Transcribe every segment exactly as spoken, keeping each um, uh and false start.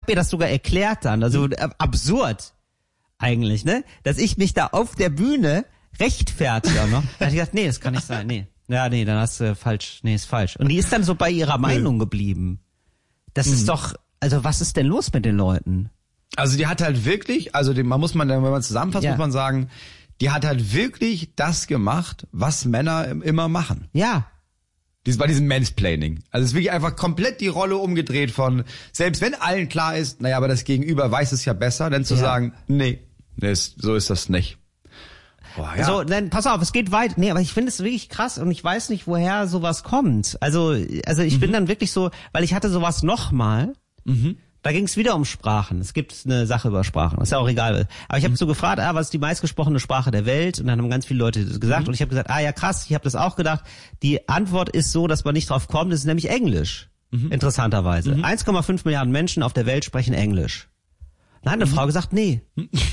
mir das sogar erklärt dann, also äh, absurd eigentlich, ne? Dass ich mich da auf der Bühne rechtfertige noch. Da hab ich gedacht, nee, das kann nicht sein, nee. Ja, nee, dann hast du falsch, nee, ist falsch. Und die ist dann so bei ihrer Meinung geblieben. Das mhm. ist doch, also was ist denn los mit den Leuten? Also die hat halt wirklich, also die, man muss man, wenn man zusammenfasst, ja. muss man sagen, die hat halt wirklich das gemacht, was Männer immer machen. Ja. Das war diesem Mansplaining. Also es ist wirklich einfach komplett die Rolle umgedreht von, selbst wenn allen klar ist, naja, aber das Gegenüber weiß es ja besser, dann zu ja. sagen, nee, nee ist, so ist das nicht. Boah, ja. So, dann pass auf, es geht weit. Nee, aber ich finde es wirklich krass und ich weiß nicht, woher sowas kommt. Also, also ich mhm. bin dann wirklich so, weil ich hatte sowas nochmal. Mhm. Da ging es wieder um Sprachen. Es gibt eine Sache über Sprachen. Ist ja auch egal. Aber ich habe mhm. so gefragt, ah, was ist die meistgesprochene Sprache der Welt? Und dann haben ganz viele Leute das gesagt. Mhm. Und ich habe gesagt, ah ja krass, ich habe das auch gedacht. Die Antwort ist so, dass man nicht drauf kommt. Das ist nämlich Englisch. Mhm. Interessanterweise. Mhm. eins Komma fünf Milliarden Menschen auf der Welt sprechen Englisch. Dann hat eine mhm. Frau gesagt, nee.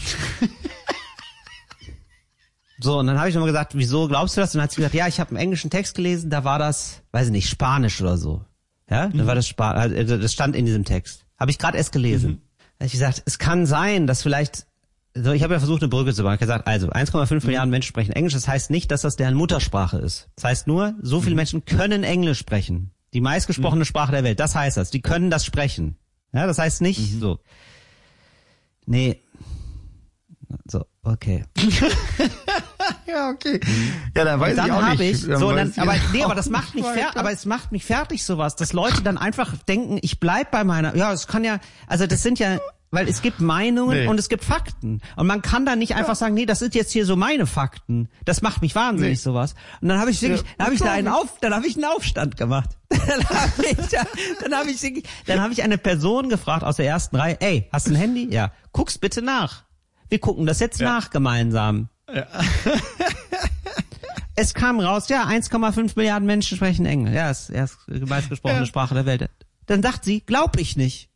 So, und dann habe ich nochmal gesagt, wieso glaubst du das? Und dann hat sie gesagt, ja, ich habe einen englischen Text gelesen, da war das, weiß ich nicht, Spanisch oder so. Ja, da mhm. war das Spa- das stand in diesem Text. Habe ich gerade erst gelesen. Mhm. Da habe ich gesagt, es kann sein, dass vielleicht, so, ich habe ja versucht, eine Brücke zu bauen. Ich habe gesagt, also eins Komma fünf mhm. Milliarden Menschen sprechen Englisch. Das heißt nicht, dass das deren Muttersprache ist. Das heißt nur, so viele mhm. Menschen können Englisch sprechen. Die meistgesprochene mhm. Sprache der Welt. Das heißt das. Die können das sprechen. Ja, das heißt nicht mhm. so. Nee. So, okay. Ja, okay. Ja, dann weiß dann ich auch nicht. Ich, so, dann, aber nee, aber das macht mich fertig, aber es macht mich fertig sowas, dass Leute dann einfach denken, ich bleib bei meiner, ja, es kann ja, also das sind ja, weil es gibt Meinungen nee. und es gibt Fakten. Und man kann da nicht einfach ja. sagen, nee, das sind jetzt hier so meine Fakten. Das macht mich wahnsinnig, nee. sowas. Und dann habe ich wirklich, ja, dann habe ich da einen Auf, dann habe ich einen Aufstand gemacht. dann habe ich, dann habe ich wirklich, dann habe ich eine Person gefragt aus der ersten Reihe, ey, hast du ein Handy? Ja. Guck's bitte nach. Wir gucken das jetzt ja. nach gemeinsam. Ja. Es kam raus, ja, eins Komma fünf Milliarden Menschen sprechen Englisch. Ja, ist erst die meistgesprochene ja. Sprache der Welt. Dann sagt sie, glaub ich nicht.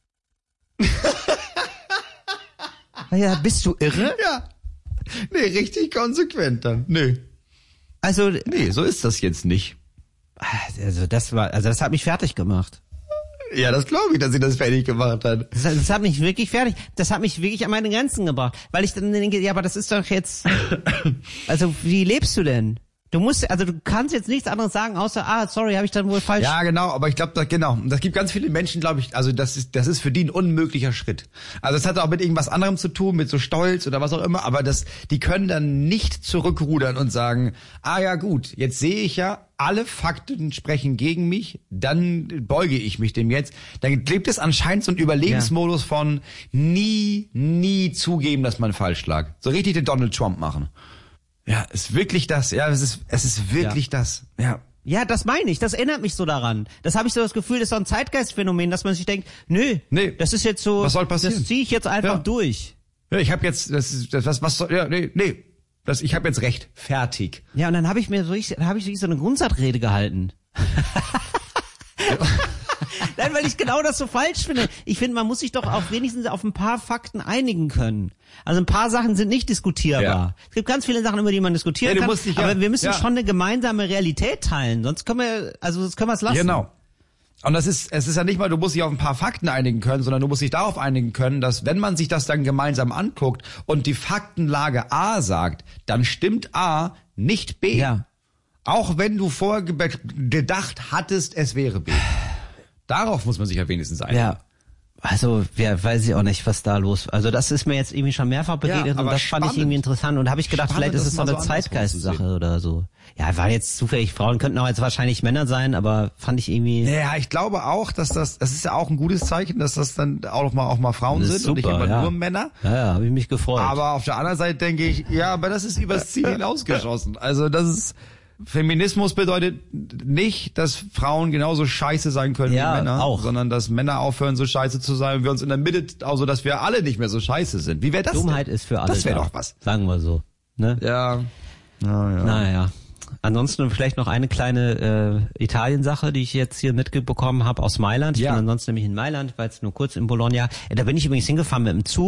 Ja, bist du irre? Ja. Nee, richtig konsequent dann. Nee. Also, nee, so ist das jetzt nicht. Also, das war, also, das hat mich fertig gemacht. Ja, das glaube ich, dass sie das fertig gemacht hat. Das, das hat mich wirklich fertig, das hat mich wirklich an meine Grenzen gebracht. Weil ich dann denke, ja, aber das ist doch jetzt, also wie lebst du denn? Du musst, also du kannst jetzt nichts anderes sagen, außer, ah, sorry, habe ich dann wohl falsch. Ja, genau, aber ich glaube, da, genau, das gibt ganz viele Menschen, glaube ich, also das ist, das ist für die ein unmöglicher Schritt. Also es hat auch mit irgendwas anderem zu tun, mit so Stolz oder was auch immer, aber das, die können dann nicht zurückrudern und sagen, ah ja gut, jetzt sehe ich ja, alle Fakten sprechen gegen mich, dann beuge ich mich dem jetzt. Dann gibt es anscheinend so einen Überlebensmodus ja. von nie, nie zugeben, dass man falsch lag. So richtig den Donald Trump machen. Ja, ist wirklich das. Ja, es ist, es ist wirklich ja. das. Ja. Ja, das meine ich. Das erinnert mich so daran. Das habe ich so das Gefühl, das ist so ein Zeitgeistphänomen, dass man sich denkt, nö, nee, das ist jetzt so, was soll passieren? Das ziehe ich jetzt einfach ja. durch. Ja, ich habe jetzt, das ist, das, was, was soll, ja, nee, nee, das, ich habe jetzt recht. Fertig. Ja, und dann habe ich mir so, dann habe ich wirklich so eine Grundsatzrede gehalten. Ja. Nein, weil ich genau das so falsch finde. Ich finde, man muss sich doch auch wenigstens auf ein paar Fakten einigen können. Also ein paar Sachen sind nicht diskutierbar. Ja. Es gibt ganz viele Sachen, über die man diskutieren ja, kann, dich, ja. aber wir müssen ja. schon eine gemeinsame Realität teilen, sonst können wir, also sonst können wir es lassen. Genau. Und das ist, es ist ja nicht mal, du musst dich auf ein paar Fakten einigen können, sondern du musst dich darauf einigen können, dass wenn man sich das dann gemeinsam anguckt und die Faktenlage A sagt, dann stimmt A nicht B. Ja. Auch wenn du vorher gedacht hattest, es wäre B. Darauf muss man sich ja wenigstens einigen. Ja, also wer weiß ich auch nicht, was da los. Also das ist mir jetzt irgendwie schon mehrfach begegnet ja, und das spannend. Fand ich irgendwie interessant und da habe ich gedacht, spannend, vielleicht ist es so eine so Zeitgeistsache oder so. Ja, war jetzt zufällig, Frauen könnten auch jetzt wahrscheinlich Männer sein, aber fand ich irgendwie. Ja, ich glaube auch, dass das, das ist ja auch ein gutes Zeichen, dass das dann auch mal auch mal Frauen sind super, und nicht immer ja. nur Männer. Ja, ja, habe ich mich gefreut. Aber auf der anderen Seite denke ich, ja, aber das ist übers Ziel hinausgeschossen. Also das ist Feminismus bedeutet nicht, dass Frauen genauso scheiße sein können ja, wie Männer, auch. sondern dass Männer aufhören, so scheiße zu sein und wir uns in der Mitte, also dass wir alle nicht mehr so scheiße sind. Wie wäre das Dummheit denn? Ist für alle Das wäre da. doch was. Sagen wir so. Ne? Ja. Na, ja. Naja. Ansonsten vielleicht noch eine kleine äh, Italien-Sache, die ich jetzt hier mitbekommen habe aus Mailand. Ich ja. bin ansonsten nämlich in Mailand, war jetzt nur kurz in Bologna. Da bin ich übrigens hingefahren mit dem Zug.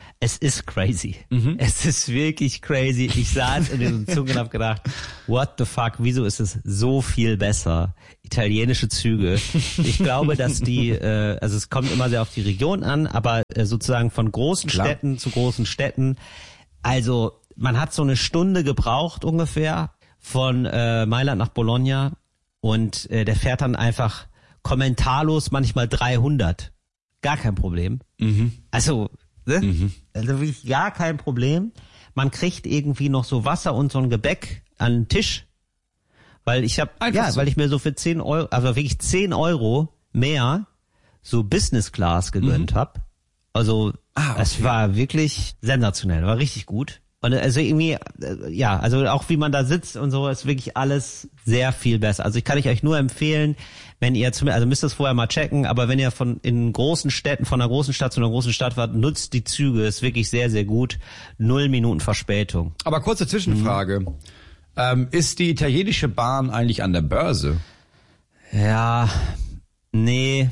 Es ist crazy. Mhm. Es ist wirklich crazy. Ich saß in diesem Zug und habe gedacht, what the fuck, wieso ist es so viel besser? Italienische Züge. Ich glaube, dass die, äh, also es kommt immer sehr auf die Region an, aber äh, sozusagen von großen Klar. Städten zu großen Städten. Also man hat so eine Stunde gebraucht ungefähr von äh, Mailand nach Bologna und äh, der fährt dann einfach kommentarlos manchmal dreihundert. Gar kein Problem. Mhm. Also Ne? Mhm. Also wirklich gar kein Problem. Man kriegt irgendwie noch so Wasser und so ein Gebäck an den Tisch, weil ich habe, ja, so. weil ich mir so für zehn Euro, also wirklich zehn Euro mehr so Business Class gegönnt mhm. habe. Also ah, okay. es war wirklich sensationell, war richtig gut. Und also irgendwie, ja, also auch wie man da sitzt und so, ist wirklich alles sehr viel besser. Also ich kann ich euch nur empfehlen, wenn ihr zum, also müsst ihr es vorher mal checken, aber wenn ihr von in großen Städten, von einer großen Stadt zu einer großen Stadt fahrt, nutzt die Züge, ist wirklich sehr, sehr gut. Null Minuten Verspätung. Aber kurze Zwischenfrage. Mhm. Ähm, ist die italienische Bahn eigentlich an der Börse? Ja, nee,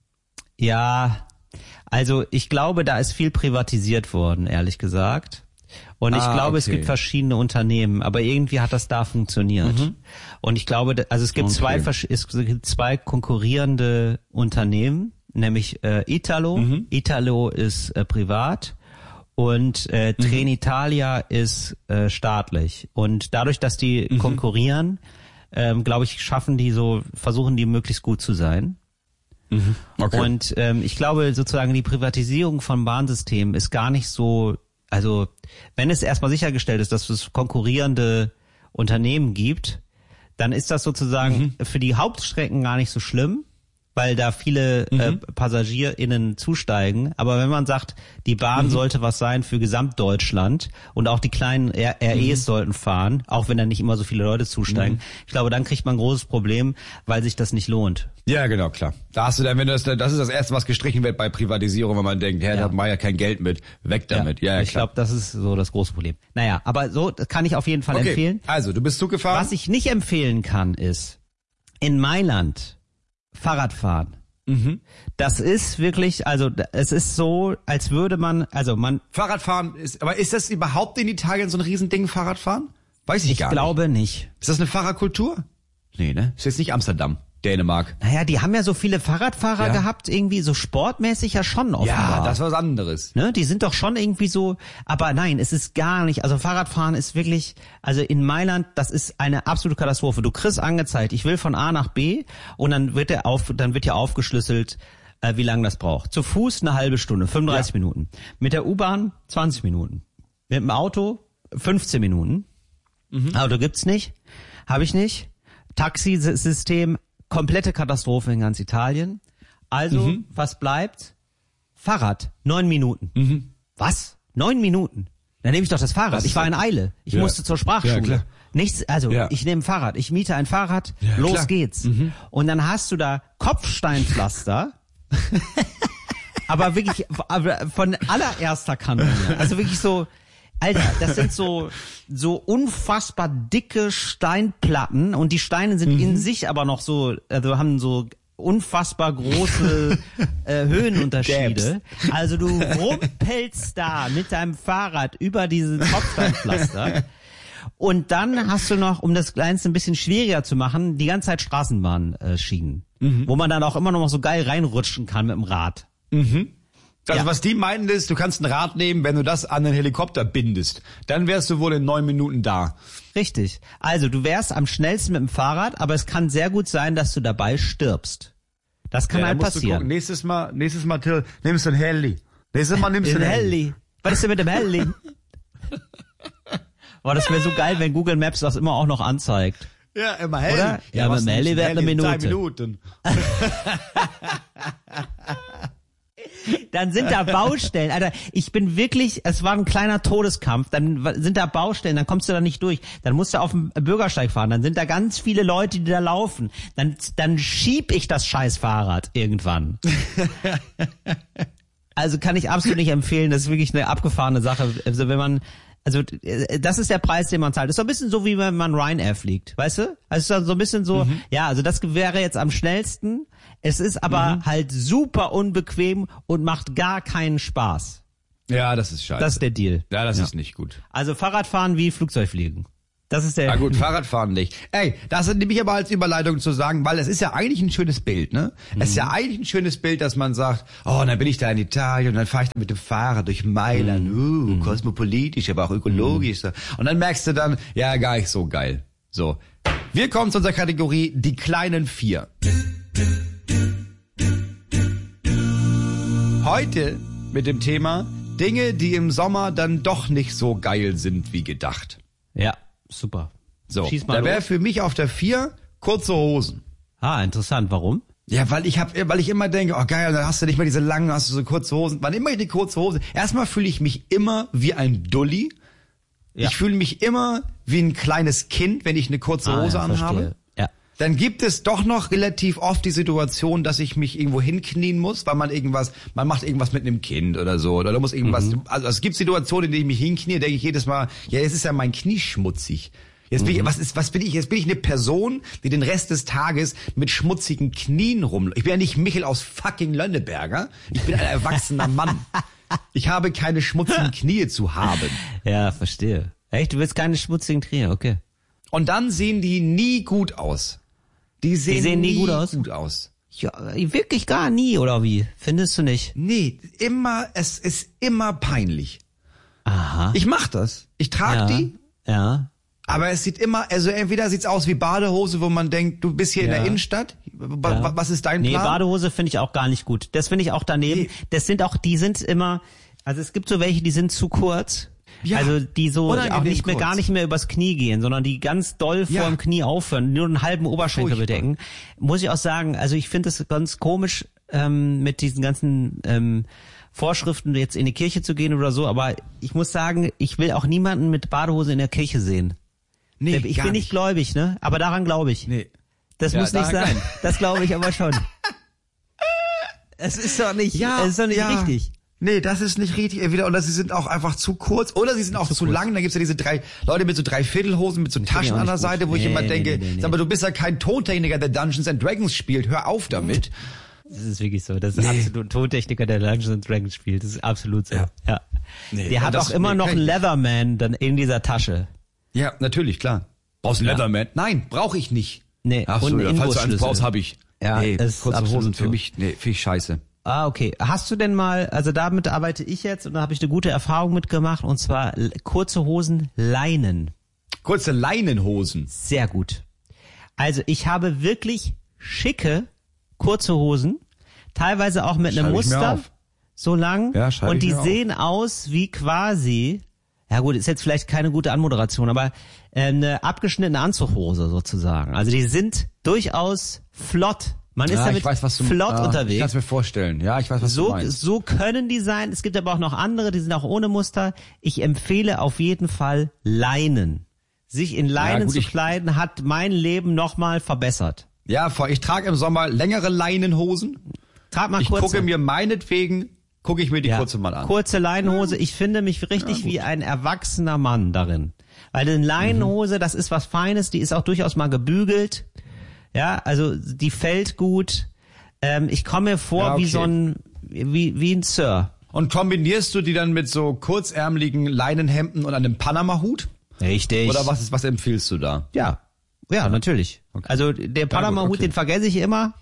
ja, also ich glaube, da ist viel privatisiert worden, ehrlich gesagt. Und ich ah, glaube, okay. es gibt verschiedene Unternehmen, aber irgendwie hat das da funktioniert. Mhm. Und ich glaube, also es gibt okay. zwei es gibt zwei konkurrierende Unternehmen, nämlich äh, Italo. Mhm. Italo ist äh, privat und äh, Trenitalia mhm. ist äh, staatlich. Und dadurch, dass die mhm. konkurrieren, ähm, glaube ich, schaffen die so, versuchen die möglichst gut zu sein. Mhm. Okay. Und ähm, ich glaube, sozusagen die Privatisierung von Bahnsystemen ist gar nicht so. Also wenn es erstmal sichergestellt ist, dass es konkurrierende Unternehmen gibt, dann ist das sozusagen mhm. für die Hauptstrecken gar nicht so schlimm, weil da viele mhm. äh, PassagierInnen zusteigen. Aber wenn man sagt, die Bahn mhm. sollte was sein für Gesamtdeutschland und auch die kleinen R Es mhm. sollten fahren, auch wenn da nicht immer so viele Leute zusteigen, mhm. ich glaube, dann kriegt man ein großes Problem, weil sich das nicht lohnt. Ja, genau, klar. Da hast du dann, wenn das, das ist das erste, was gestrichen wird bei Privatisierung, wenn man denkt, Herr, ja. da hat man ja kein Geld mit, weg damit. Ja, ja, ich glaube, das ist so das große Problem. Naja, aber so das kann ich auf jeden Fall okay. empfehlen. Also, du bist Zug gefahren? Was ich nicht empfehlen kann, ist in Mailand Fahrradfahren. Mhm. Das ist wirklich, also es ist so, als würde man, also man... Fahrradfahren, ist, aber ist das überhaupt in Italien so ein Riesending, Fahrradfahren? Weiß ich, ich gar nicht. Ich glaube nicht. Ist das eine Fahrradkultur? Nee, ne? Ist jetzt nicht Amsterdam, Dänemark. Naja, die haben ja so viele Fahrradfahrer ja. gehabt, irgendwie so sportmäßig ja schon offenbar. Ja, das ist was anderes. Ne? Die sind doch schon irgendwie so, aber nein, es ist gar nicht, also Fahrradfahren ist wirklich, also in Mailand, das ist eine absolute Katastrophe. Du kriegst angezeigt, ich will von A nach B und dann wird der auf, dann wird ja aufgeschlüsselt, äh, wie lange das braucht. Zu Fuß eine halbe Stunde, fünfunddreißig ja. Minuten. Mit der U-Bahn zwanzig Minuten. Mit dem Auto fünfzehn Minuten. Mhm. Auto gibt's nicht, habe ich nicht. Taxisystem, komplette Katastrophe in ganz Italien. Also, mhm. was bleibt? Fahrrad, neun Minuten. Mhm. Was? Neun Minuten? Dann nehme ich doch das Fahrrad. Das ich war in Eile. Ich ja. musste zur Sprachschule. Ja, klar. Nichts, also ja. ich nehme ein Fahrrad. Ich miete ein Fahrrad. Ja, los klar. geht's. Mhm. Und dann hast du da Kopfsteinpflaster. aber wirklich von allererster Kanone. Also wirklich so, Alter, das sind so so unfassbar dicke Steinplatten und die Steine sind mhm. in sich aber noch so, also haben so unfassbar große äh, Höhenunterschiede. Also du rumpelst da mit deinem Fahrrad über diesen Kopfsteinpflaster und dann hast du noch, um das Kleinste ein bisschen schwieriger zu machen, die ganze Zeit Straßenbahnschienen, mhm. wo man dann auch immer noch so geil reinrutschen kann mit dem Rad. Mhm. Also ja. was die meinen ist, du kannst ein Rad nehmen, wenn du das an den Helikopter bindest. Dann wärst du wohl in neun Minuten da. Richtig. Also du wärst am schnellsten mit dem Fahrrad, aber es kann sehr gut sein, dass du dabei stirbst. Das kann ja, halt passieren. Nächstes Mal, nächstes Mal, Till, nimmst du ein Heli. Nächstes Mal nimmst du ein Heli. Was ist denn mit dem Heli? Boah, das wäre so geil, wenn Google Maps das immer auch noch anzeigt. Ja, immer Heli. Oder? Ja, ja mit dem Heli wäre eine Minute. Zwei Minuten. Dann sind da Baustellen. Alter, ich bin wirklich, es war ein kleiner Todeskampf. Dann sind da Baustellen, dann kommst du da nicht durch. Dann musst du auf dem Bürgersteig fahren. Dann sind da ganz viele Leute, die da laufen. Dann, dann schieb ich das scheiß Fahrrad irgendwann. Also kann ich absolut nicht empfehlen. Das ist wirklich eine abgefahrene Sache. Also wenn man, also das ist der Preis, den man zahlt. Das ist so ein bisschen so, wie wenn man Ryanair fliegt, weißt du? Also so ein bisschen so, mhm. ja, also das wäre jetzt am schnellsten. Es ist aber mhm. halt super unbequem und macht gar keinen Spaß. Ja, das ist scheiße. Das ist der Deal. ja, das Ja. ist nicht gut. Also Fahrradfahren wie Flugzeugfliegen. Das ist der. Ja gut, Fahrradfahren nicht. Ey, das nehme ich aber als Überleitung zu sagen, weil es ist ja eigentlich ein schönes Bild, ne? Mhm. Es ist ja eigentlich ein schönes Bild, dass man sagt, oh, dann bin ich da in Italien und dann fahre ich da mit dem Fahrrad durch Mailand, uh, kosmopolitisch, aber auch ökologisch. Mhm. Und dann merkst du dann, ja, gar nicht so geil. So. Wir kommen zu unserer Kategorie Die kleinen vier. Heute mit dem Thema Dinge, die im Sommer dann doch nicht so geil sind wie gedacht. Ja, super. So, Schieß mal da wäre los. für mich auf der vier kurze Hosen. Ah, interessant. Warum? Ja, weil ich hab, weil ich immer denke, oh geil, dann hast du nicht mehr diese langen, hast du so kurze Hosen. Wann immer die kurze Hose. Erstmal fühle ich mich immer wie ein Dulli. Ja. Ich fühle mich immer wie ein kleines Kind, wenn ich eine kurze Ah, Hose ja, anhabe. verstehe. Ja. Dann gibt es doch noch relativ oft die Situation, dass ich mich irgendwo hinknien muss, weil man irgendwas, man macht irgendwas mit einem Kind oder so, oder da muss irgendwas, Mhm. also es gibt Situationen, in denen ich mich hinknie, denke ich jedes Mal, ja, jetzt ist ja mein Knie schmutzig. Jetzt bin ich, was ist, was bin ich? Jetzt bin ich eine Person, die den Rest des Tages mit schmutzigen Knien rum. Ich bin ja nicht Michel aus fucking Lönneberger. Ich bin ein erwachsener Mann. Ich habe keine schmutzigen Knie zu haben. Ja, verstehe. Echt? Du willst keine schmutzigen Knie, okay. Und dann sehen die nie gut aus. Die sehen, Die sehen nie nie gut aus? gut aus. Ja, wirklich gar nie, oder wie? Findest du nicht? Nee, immer, es ist immer peinlich. Aha. Ich mach das. Ich trage ja. die, Ja. aber es sieht immer, also entweder sieht's aus wie Badehose, wo man denkt, du bist hier in Ja. der Innenstadt. W- Ja. Was ist dein Nee, Plan? Badehose finde ich auch gar nicht gut. Das finde ich auch daneben. Nee. Das sind auch, die sind immer, also es gibt so welche, die sind zu kurz. Ja, Also die so unangenehm auch nicht mehr, kurz. gar nicht mehr übers Knie gehen, sondern die ganz doll Ja. vor dem Knie aufhören, nur einen halben Oberschenkel Furchtbar. bedecken. Muss ich auch sagen, also ich finde es ganz komisch, ähm, mit diesen ganzen ähm, Vorschriften jetzt in die Kirche zu gehen oder so, aber ich muss sagen, ich will auch niemanden mit Badehose in der Kirche sehen. Nee, ich gar bin nicht gläubig, ne? Aber daran glaube ich. Nee. Das Ja, muss nicht daran sein. nein. Das glaube ich aber schon. Es ist doch nicht, Ja, es ist doch nicht ja. richtig. Nee, das ist nicht richtig. Entweder oder sie sind auch einfach zu kurz oder sie sind auch zu, lang. Da gibt's ja diese drei Leute mit so Dreiviertelhosen, mit so Taschen auch an der nicht Seite, gut. wo ich Nee, immer nee, denke, nee, nee, nee. sag mal, du bist ja kein Tontechniker, der Dungeons and Dragons spielt. Hör auf damit. Das ist wirklich so. Das ist Nee. absolut ein Tontechniker, der Dungeons and Dragons spielt. Das ist absolut so. Ja. Ja. Nee, der hat das- auch immer nee, noch kann einen ich nicht. Leatherman dann in dieser Tasche. Ja, natürlich, klar. Brauchst du Ja. Leatherman? Nein, brauche ich nicht. Nee, Ach so, und ja, einen falls du eins Inbusschlüssel. brauchst, habe ich. Ja, nee, das ist kurze absolut Hosen für so. mich, nee, finde ich scheiße. Ah, okay. Hast du denn mal, also damit arbeite ich jetzt und da habe ich eine gute Erfahrung mitgemacht und zwar l- kurze Hosen Leinen. Kurze Leinenhosen. Sehr gut. Also ich habe wirklich schicke kurze Hosen, teilweise auch mit einem Schreibe ich mir Muster, auf. so lang. Ja, schreibe und ich die mir auf. sehen aus wie quasi, ja gut, ist jetzt vielleicht keine gute Anmoderation, aber äh, eine abgeschnittene Anzughose sozusagen. Also die sind durchaus flott. Man ist Ja, damit ich weiß, was du flott ah, Ich unterwegs. kann es mir vorstellen. Ja, ich weiß, was du So, meinst. so können die sein. Es gibt aber auch noch andere, die sind auch ohne Muster. Ich empfehle auf jeden Fall Leinen. Sich in Leinen Ja, gut, zu ich- kleiden hat mein Leben nochmal verbessert. Ja, vor- ich trage im Sommer längere Leinenhosen. Trag mal Ich kurze. gucke mir meinetwegen, gucke ich mir die ja, kurze mal an. kurze Leinenhose. Ich finde mich richtig wie ein erwachsener Mann darin. Weil eine Leinenhose, das ist was Feines, die ist auch durchaus mal gebügelt. Ja, also die fällt gut. Ähm, ich komme mir vor Ja, wie okay. so ein, wie, wie ein Sir. Und kombinierst du die dann mit so kurzärmeligen Leinenhemden und einem Panama-Hut? Richtig. Oder was ist, was empfiehlst du da? Ja, ja, natürlich. Okay. Also der Panama-Hut, okay. den vergesse ich immer.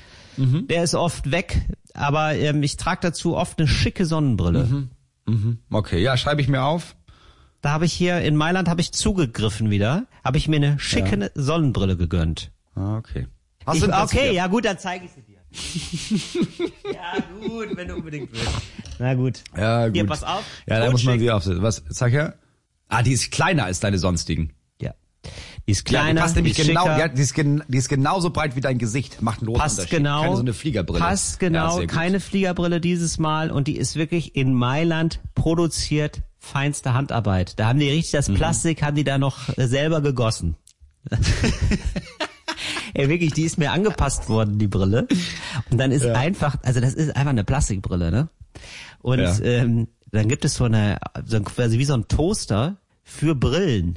Der ist oft weg, aber ähm, ich trage dazu oft eine schicke Sonnenbrille. Okay, ja, schreibe ich mir auf. Da habe ich hier in Mailand habe ich zugegriffen wieder, habe ich mir eine schicke Sonnenbrille gegönnt. Ah, okay. Hast Ich, du einen Platz okay, hier? ja gut, dann zeige ich sie dir. Ja gut, wenn du unbedingt willst. Na gut. Ja, gut. Hier, pass auf. Ja, da muss man Totschick. sie aufsetzen. Was, sag her? Ah, die ist kleiner als deine sonstigen. Ja. Die ist Ja, kleiner, die passt nämlich die ist genau, schicker. ja, die ist, gen, die ist genauso breit wie dein Gesicht. Macht einen großen Passt Unterschied. genau, Keine so eine Fliegerbrille. passt Ja, genau, sehr gut. keine Fliegerbrille dieses Mal und die ist wirklich in Mailand produziert, feinste Handarbeit. Da haben die richtig das Plastik, haben die da noch äh, selber gegossen. Ey, wirklich, die ist mir angepasst worden, die Brille. Und dann ist Ja. einfach, also das ist einfach eine Plastikbrille, ne? Und Ja. ähm, dann gibt es so eine, so ein, quasi wie so ein Toaster für Brillen.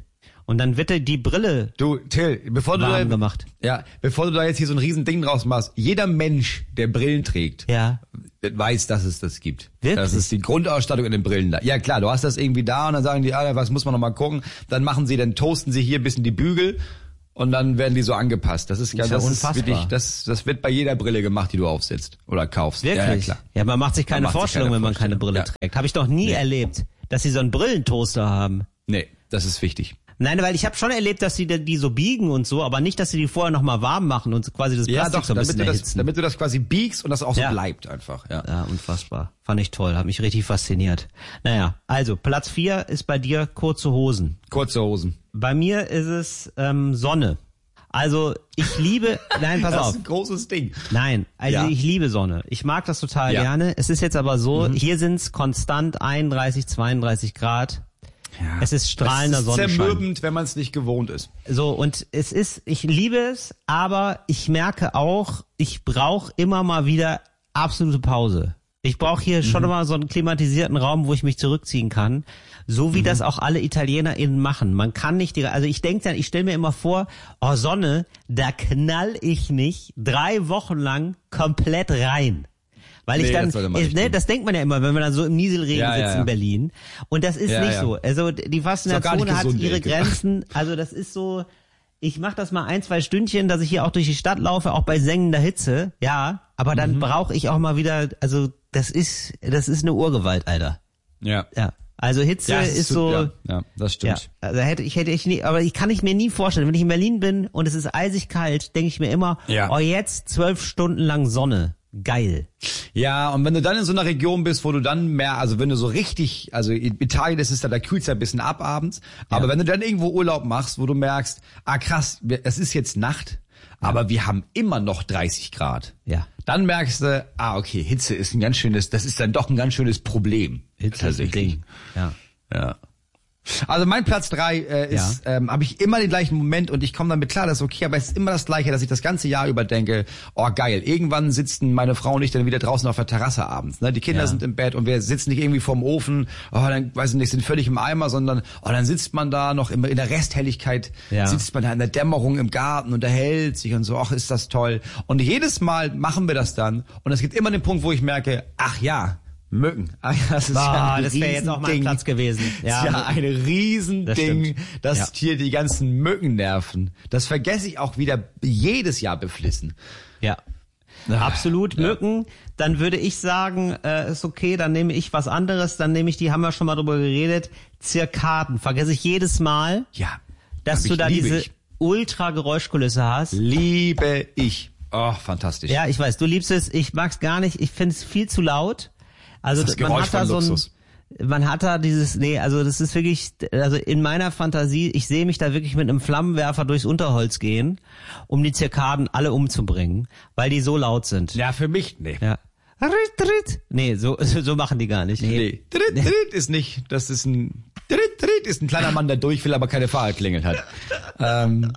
Und dann wird die Brille Du, Till, bevor du warm da, gemacht. ja, bevor du da jetzt hier so ein riesen Ding draus machst, jeder Mensch, der Brillen trägt, Ja. weiß, dass es das gibt. Wirklich? Das ist die Grundausstattung in den Brillen da. Ja klar, du hast das irgendwie da und dann sagen die, ah, was muss man noch mal gucken? Dann machen sie, dann toasten sie hier ein bisschen die Bügel und dann werden die so angepasst. Das ist, Das ist ja das unfassbar. Ist wirklich, das, das wird bei jeder Brille gemacht, die du aufsetzt oder kaufst. Wirklich? Ja, ja, klar. Ja, man macht sich keine Man macht sich Vorstellung, keine wenn man keine Vorstellung. Brille Ja. trägt. Habe ich doch nie Nee. erlebt, dass sie so einen Brillentoaster haben. Nee, das ist wichtig. Nein, weil ich habe schon erlebt, dass sie die, die so biegen und so, aber nicht, dass sie die vorher nochmal warm machen und quasi das Ja, Plastik doch, so ein damit bisschen du, das, erhitzen. damit du das quasi biegst und das auch so Ja. bleibt einfach. Ja. Ja, unfassbar. Fand ich toll, hat mich richtig fasziniert. Naja, also Platz vier ist bei dir kurze Hosen. Kurze Hosen. Bei mir ist es ähm, Sonne. Also ich liebe, nein, pass Das auf. ist ein großes Ding. Nein, also Ja. ich liebe Sonne. Ich mag das total Ja. gerne. Es ist jetzt aber so, hier sind's konstant einunddreißig, zweiunddreißig Grad. Ja. Es ist strahlender das ist Sonnenschein. zermürbend, wenn man es nicht gewohnt ist. So, und es ist, ich liebe es, aber ich merke auch, ich brauche immer mal wieder absolute Pause. Ich brauche hier schon Mhm. mal so einen klimatisierten Raum, wo ich mich zurückziehen kann. So wie Mhm. das auch alle ItalienerInnen machen. Man kann nicht, die, also ich denke dann, ich stelle mir immer vor, oh Sonne, da knall ich mich drei Wochen lang komplett rein. Weil ich Nee, dann, das sollte man äh, nicht ne, tun. das denkt man ja immer, wenn man dann so im Nieselregen Ja, sitzt ja, ja. in Berlin. Und das ist Ja, nicht ja. so. Also die Faszination nicht hat gesund, ihre ehrlich gesagt. Grenzen. Also das ist so, ich mache das mal ein, zwei Stündchen, dass ich hier auch durch die Stadt laufe, auch bei sengender Hitze. Ja, aber dann Mhm. brauche ich auch mal wieder, also das ist, das ist eine Urgewalt, Alter. Ja. Ja. Also Hitze Ja, es ist so, Ja, ja, das ja, stimmt. also hätte ich hätte ich nie, aber ich kann ich mir nie vorstellen, wenn ich in Berlin bin und es ist eisig kalt, denke ich mir immer, Ja. oh jetzt zwölf Stunden lang Sonne, geil. Ja, und wenn du dann in so einer Region bist, wo du dann mehr, also wenn du so richtig, also in Italien ist es da, da kühlt's ja ein bisschen ab abends, aber wenn du dann irgendwo Urlaub machst, wo du merkst, ah krass, wir- es ist jetzt Nacht, aber wir haben immer noch dreißig Grad. Ja. Dann merkst du, ah okay, Hitze ist ein ganz schönes, das ist dann doch ein ganz schönes Problem. Hitze ist ein Ding. Ja. Ja. Also mein Platz drei äh, ist, ähm, habe ich immer den gleichen Moment und ich komme damit klar, das ist okay, aber es ist immer das Gleiche, dass ich das ganze Jahr über denke, oh geil, irgendwann sitzen meine Frau und ich dann wieder draußen auf der Terrasse abends. Ne? Die Kinder Ja. sind im Bett und wir sitzen nicht irgendwie vorm Ofen, oh dann, weiß ich nicht, sind völlig im Eimer, sondern oh dann sitzt man da noch immer in der Resthelligkeit, Ja. sitzt man da in der Dämmerung im Garten, unterhält sich und so, ach ist das toll. Und jedes Mal machen wir das dann und es gibt immer den Punkt, wo ich merke, ach ja, Mücken. Ach, das ist Boah, ja ein das wäre jetzt auch mein Riesending. Platz gewesen. Ja, ist ja ein Riesending, stimmt. dass Ja. hier die ganzen Mücken nerven. Das vergesse ich auch wieder jedes Jahr beflissen. Ja. Absolut, Mücken. Dann würde ich sagen, äh, ist okay, dann nehme ich was anderes, dann nehme ich, die haben wir schon mal drüber geredet, Zirkaden. Vergesse ich jedes Mal, Ja. dass hab du ich- da liebe diese ich. Ultra-Geräuschkulisse hast. Liebe ich. Oh, fantastisch. Ja, ich weiß, du liebst es, ich mag's gar nicht, ich finde es viel zu laut. Also Das man Geräusch hat da von so ein, Luxus. man hat da dieses, nee, also das ist wirklich, also in meiner Fantasie, ich sehe mich da wirklich mit einem Flammenwerfer durchs Unterholz gehen, um die Zirkaden alle umzubringen, weil die so laut sind. Ja, für mich, nee. Ja. Rit, rit. Nee, so, so machen die gar nicht. Nee. Tritt, tritt ist nicht, das ist ein, tritt, tritt ist ein kleiner Mann, der durch will, aber keine Fahrradklingel hat. ähm,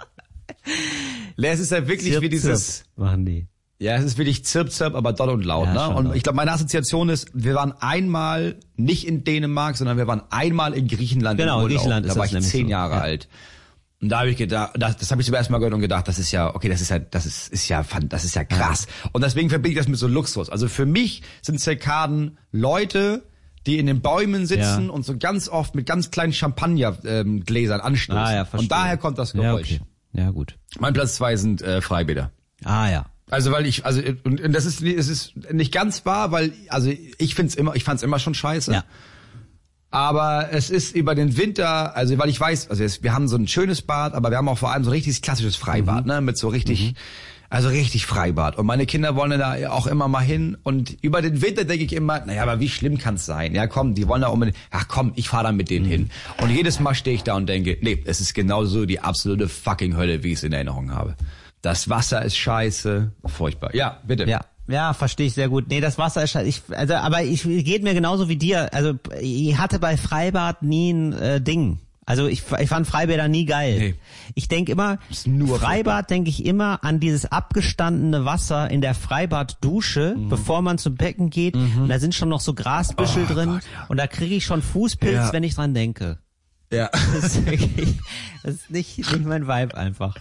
es ist ja wirklich Zirp, wie dieses, zirp machen die. ja, es ist wirklich zirp, zirp, aber doll und laut, Ja, ne? schon Und laut. ich glaube, meine Assoziation ist, wir waren einmal nicht in Dänemark, sondern wir waren einmal in Griechenland Genau, im Urlaub. Griechenland da ist war das ich nämlich zehn so, Jahre ja. alt. Und da habe ich gedacht, das, das habe ich zum ersten Mal gehört und gedacht, das ist ja, okay, das ist ja, das ist, ist ja, fan- das ist ja krass. Und deswegen verbinde ich das mit so Luxus. Also für mich sind Zirkaden Leute, die in den Bäumen sitzen Ja. und so ganz oft mit ganz kleinen Champagnergläsern anstoßen. Ah, ja, verstehe. und daher kommt das Ja, Geräusch. okay. Ja, gut. Mein Platz zwei sind äh, Freibäder. Ah, ja. Also weil ich, also und, und das ist, es ist nicht ganz wahr, weil also ich find's immer, ich fand's immer schon scheiße. Ja. Aber es ist über den Winter, also weil ich weiß, also es, wir haben so ein schönes Bad, aber wir haben auch vor allem so ein richtig klassisches Freibad, ne, mit so richtig, also richtig Freibad. Und meine Kinder wollen da auch immer mal hin. Und über den Winter denke ich immer, naja, aber wie schlimm kann's sein? Ja, komm, die wollen da unbedingt, ach komm, ich fahre da mit denen hin. Und jedes Mal stehe ich da und denke, nee, es ist genauso die absolute fucking Hölle, wie ich es in Erinnerung habe. Das Wasser ist scheiße, furchtbar. Ja, bitte. Ja. Ja, verstehe ich sehr gut. Nee, das Wasser ist halt, ich, also, aber ich geht mir genauso wie dir. Also, ich hatte bei Freibad nie ein äh, Ding. Also, ich, ich fand Freibäder nie geil. Nee. Ich denke immer, Ist nur Freibad denke ich immer an dieses abgestandene Wasser in der Freibaddusche, Mhm. bevor man zum Becken geht. Und da sind schon noch so Grasbüschel Oh drin. Gott, ja. Und da kriege ich schon Fußpilz, Ja. wenn ich dran denke. Ja. Das ist wirklich, das ist nicht, nicht mein Vibe einfach.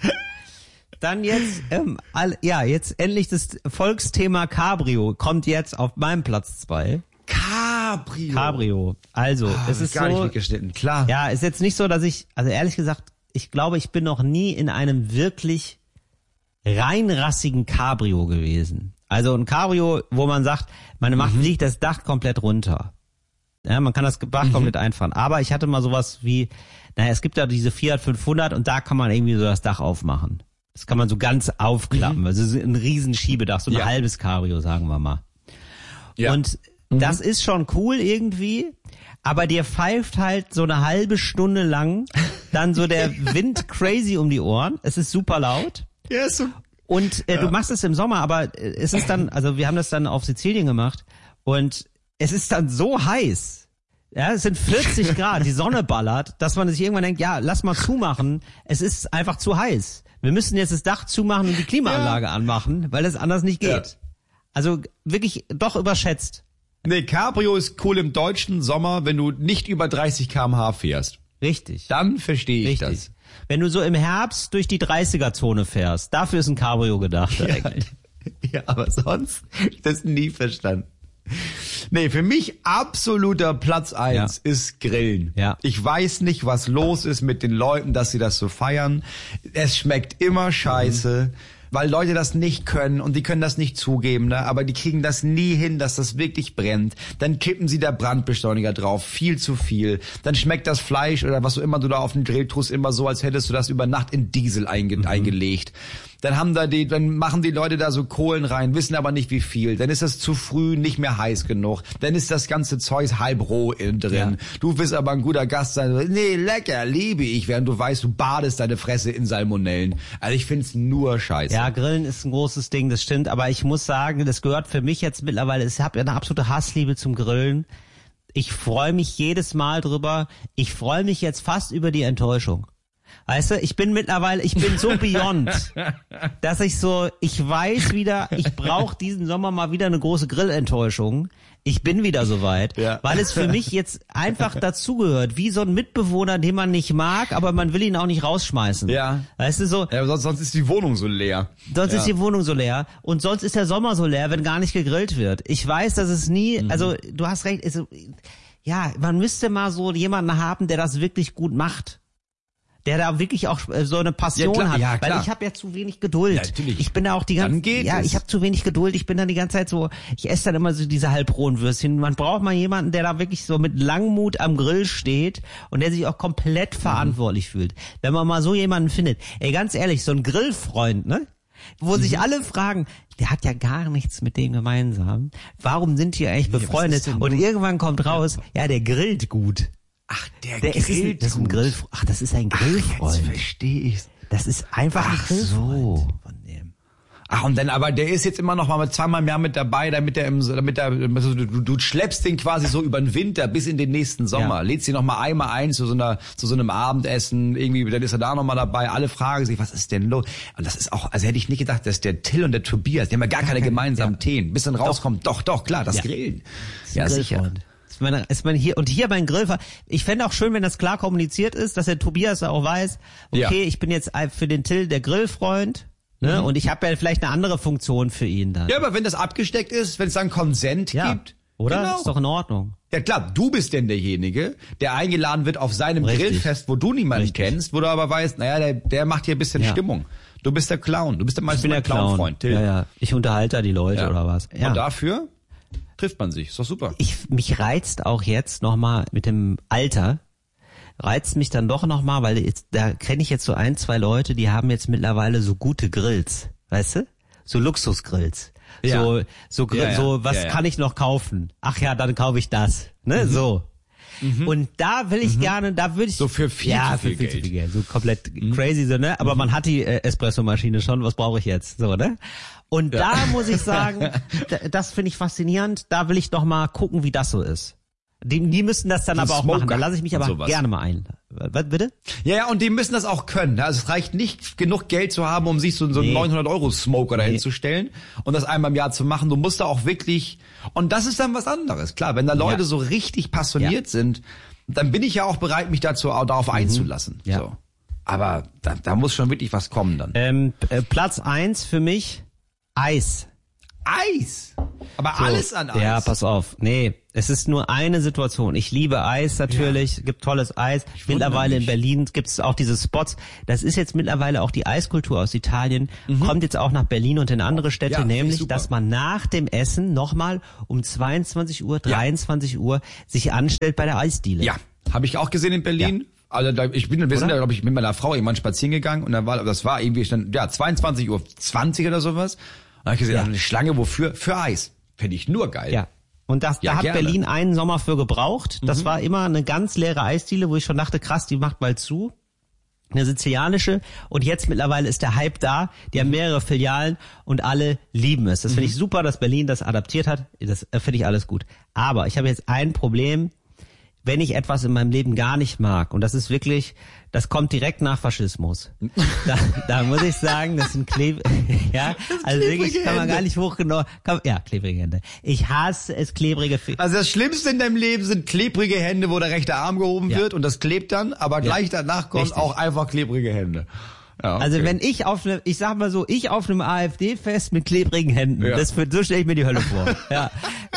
Dann jetzt, ähm, all, ja, jetzt endlich das Volksthema Cabrio kommt jetzt auf meinem Platz zwei. Cabrio. Cabrio. Also, Ah, es ist gar so, nicht weggeschnitten, klar. ja, ist jetzt nicht so, dass ich, also ehrlich gesagt, ich glaube, ich bin noch nie in einem wirklich reinrassigen Cabrio gewesen. Also ein Cabrio, wo man sagt, man macht Mhm. nicht das Dach komplett runter. Ja, man kann das Dach Mhm. komplett einfahren. Aber ich hatte mal sowas wie, naja, es gibt ja diese Fiat fünfhundert und da kann man irgendwie so das Dach aufmachen. Das kann man so ganz aufklappen. Also es ist ein riesen Schiebedach, so ein Ja. halbes Cabrio, sagen wir mal. Ja. Und das ist schon cool irgendwie, aber dir pfeift halt so eine halbe Stunde lang dann so der Wind crazy um die Ohren. Es ist super laut. Ja, ist so. Und äh, Ja. du machst es im Sommer, aber äh, es ist dann, also wir haben das dann auf Sizilien gemacht und es ist dann so heiß. Ja, es sind vierzig Grad, die Sonne ballert, dass man sich irgendwann denkt, ja, lass mal zumachen. Es ist einfach zu heiß. Wir müssen jetzt das Dach zumachen und die Klimaanlage Ja. anmachen, weil das anders nicht geht. Ja. Also wirklich doch überschätzt. Nee, Cabrio ist cool im deutschen Sommer, wenn du nicht über dreißig Kilometer pro Stunde fährst. Richtig. Dann verstehe ich Richtig. das. Wenn du so im Herbst durch die dreißiger-Zone fährst, dafür ist ein Cabrio gedacht. Ja, ja, aber sonst hab ich das nie verstanden. Nee, für mich absoluter Platz eins Ja. ist Grillen. Ja. Ich weiß nicht, was los ist mit den Leuten, dass sie das so feiern. Es schmeckt immer scheiße. Weil Leute das nicht können und die können das nicht zugeben, ne? Aber die kriegen das nie hin, dass das wirklich brennt. Dann kippen sie da Brandbeschleuniger drauf, viel zu viel. Dann schmeckt das Fleisch oder was auch immer du da auf den Grill tust, immer so, als hättest du das über Nacht in Diesel einge- Mhm. eingelegt. Dann haben da die, dann machen die Leute da so Kohlen rein, wissen aber nicht wie viel. Dann ist das zu früh, nicht mehr heiß genug. Dann ist das ganze Zeug halb roh innen drin. Ja. Du willst aber ein guter Gast sein. Nee, lecker, liebe ich, während du weißt, du badest deine Fresse in Salmonellen. Also ich find's nur scheiße. Ja, Grillen ist ein großes Ding, das stimmt. Aber ich muss sagen, das gehört für mich jetzt mittlerweile, ich habe ja eine absolute Hassliebe zum Grillen. Ich freue mich jedes Mal drüber. Ich freue mich jetzt fast über die Enttäuschung. Weißt du, ich bin mittlerweile, ich bin so beyond, dass ich so, ich weiß wieder, ich brauche diesen Sommer mal wieder eine große Grillenttäuschung. Ich bin wieder soweit, Ja. weil es für mich jetzt einfach dazugehört, wie so ein Mitbewohner, den man nicht mag, aber man will ihn auch nicht rausschmeißen. Ja. Weißt du, so, Ja, aber sonst, sonst ist die Wohnung so leer. sonst ja. ist die Wohnung so leer und sonst ist der Sommer so leer, wenn gar nicht gegrillt wird. Ich weiß, dass es nie, Mhm. also du hast recht, also, ja, man müsste mal so jemanden haben, der das wirklich gut macht. Der da wirklich auch äh, so eine Passion Ja, klar, hat, ja, weil klar. ich habe ja zu wenig Geduld. Ja, natürlich. Ich bin da auch die ganze Dann geht ja, es. ich habe zu wenig Geduld. Ich bin dann die ganze Zeit so, ich esse dann immer so diese halbrohen Würstchen. Man braucht mal jemanden, der da wirklich so mit Langmut am Grill steht und der sich auch komplett Mhm. verantwortlich fühlt. Wenn man mal so jemanden findet. Ey, ganz ehrlich, so ein Grillfreund, ne? Wo Mhm. sich alle fragen, der hat ja gar nichts mit dem gemeinsam. Warum sind die eigentlich was befreundet? ist denn Und los? irgendwann kommt raus, ja, der grillt gut. Ach, der, Der ist, ein, das ist ein Grill, ach, das ist ein Grillfreund. Jetzt verstehe ich's. Das ist einfach ein Ach Grillfreund so. von dem. Ach, und dann, aber der ist jetzt immer noch mal mit zweimal im Jahr mit dabei, damit der im, damit der, also du, du schleppst den quasi so über den Winter bis in den nächsten Sommer. Ja. Lädst ihn noch mal einmal ein zu so einer, zu so einem Abendessen, irgendwie, dann ist er da noch mal dabei. Alle fragen sich, was ist denn los? Und das ist auch, also hätte ich nicht gedacht, dass der Till und der Tobias, die haben ja gar, keine gemeinsamen ja. Themen. Bis dann rauskommt, doch, doch, klar, das Ja. Grillen. Ist Ja, ein sicher. Grillfreund. Ist meine, ist meine hier, und hier beim Grill, ich fände auch schön, wenn das klar kommuniziert ist, dass der Tobias auch weiß, okay, Ja. ich bin jetzt für den Till der Grillfreund, ne, und ich habe ja vielleicht eine andere Funktion für ihn dann. Ja, aber wenn das abgesteckt ist, wenn es dann Konsent Ja. gibt. Oder? Genau. Ist doch in Ordnung. Ja klar, du bist denn derjenige, der eingeladen wird auf seinem Richtig. Grillfest, wo du niemanden Richtig. kennst, wo du aber weißt, naja, der, der macht hier ein bisschen Ja. Stimmung. Du bist der Clown, du bist der Ich meiste bin der Clown. Clown-Freund. Till. Ja, ja. Ich unterhalte da die Leute Ja. oder was. Ja. Und dafür trifft man sich, ist doch super. Ich, mich reizt auch jetzt nochmal mit dem Alter, reizt mich dann doch nochmal, weil jetzt, da kenne ich jetzt so ein, zwei Leute, die haben jetzt mittlerweile so gute Grills, weißt du? So Luxusgrills. Ja. So, so, Grill, Ja, ja. so, was Ja, ja. kann ich noch kaufen? Ach ja, dann kaufe ich das. Ne, so. Und da will ich gerne, da würde ich... So für viel ja, zu viel für viel Geld. zu viel Geld. So komplett crazy, so, ne? Aber man hat die äh, Espresso-Maschine schon, was brauche ich jetzt? So, ne? Und da muss ich sagen, d- das finde ich faszinierend. Da will ich doch mal gucken, wie das so ist. Die, die müssen das dann Die aber auch Smoker machen. Da lasse ich mich und aber sowas. gerne mal ein. Was, bitte? Ja, ja, und die müssen das auch können. ne? Also es reicht nicht genug Geld zu haben, um sich so, so einen Nee. neunhundert Euro Smoker dahin Nee. zu stellen und das einmal im Jahr zu machen. Du musst da auch wirklich, und das ist dann was anderes. Klar, wenn da Leute Ja. so richtig passioniert Ja. sind, dann bin ich ja auch bereit, mich dazu auch darauf einzulassen. Ja. So. Aber da, da muss schon wirklich was kommen dann. Ähm, äh, Platz eins für mich, Eis. Eis! Aber So, alles an Eis. Ja, pass auf. Nee, es ist nur eine Situation. Ich liebe Eis natürlich, ja. Gibt tolles Eis. Mittlerweile in Berlin gibt es auch diese Spots. Das ist jetzt mittlerweile auch die Eiskultur aus Italien. Mhm. Kommt jetzt auch nach Berlin und in andere Städte, ja, nämlich, dass man nach dem Essen nochmal um zweiundzwanzig Uhr, dreiundzwanzig ja. Uhr sich anstellt bei der Eisdiele. Ja, habe ich auch gesehen in Berlin. Ja. Also da, ich bin, wir sind da, glaube ich, mit meiner Frau irgendwann spazieren gegangen und dann war, das war irgendwie dann, ja, zweiundzwanzig Uhr zwanzig oder sowas. Und da habe ich gesehen, ja. eine Schlange wofür? Für Eis. Finde ich nur geil. Ja. Und das, ja, da hat gerne. Berlin einen Sommer für gebraucht. Das mhm. war immer eine ganz leere Eisdiele, wo ich schon dachte, krass, die macht bald zu. Eine sizilianische. Und jetzt mittlerweile ist der Hype da. Die haben mehrere Filialen und alle lieben es. Das finde ich super, dass Berlin das adaptiert hat. Das finde ich alles gut. Aber ich habe jetzt ein Problem. Wenn ich etwas in meinem Leben gar nicht mag, und das ist wirklich, das kommt direkt nach Faschismus, da, da muss ich sagen, das sind Kleb, ja, also wirklich kann man gar nicht hoch genug, kann, ja, klebrige Hände. Ich hasse es, klebrige Finger. Also das Schlimmste in deinem Leben sind klebrige Hände, wo der rechte Arm gehoben ja. wird und das klebt dann, aber gleich ja. danach kommen Richtig. Auch einfach klebrige Hände. Ja, okay. Also wenn ich auf ne, ich sag mal so, ich auf einem AfD-Fest mit klebrigen Händen, ja. das wird, so stelle ich mir die Hölle vor. Ja.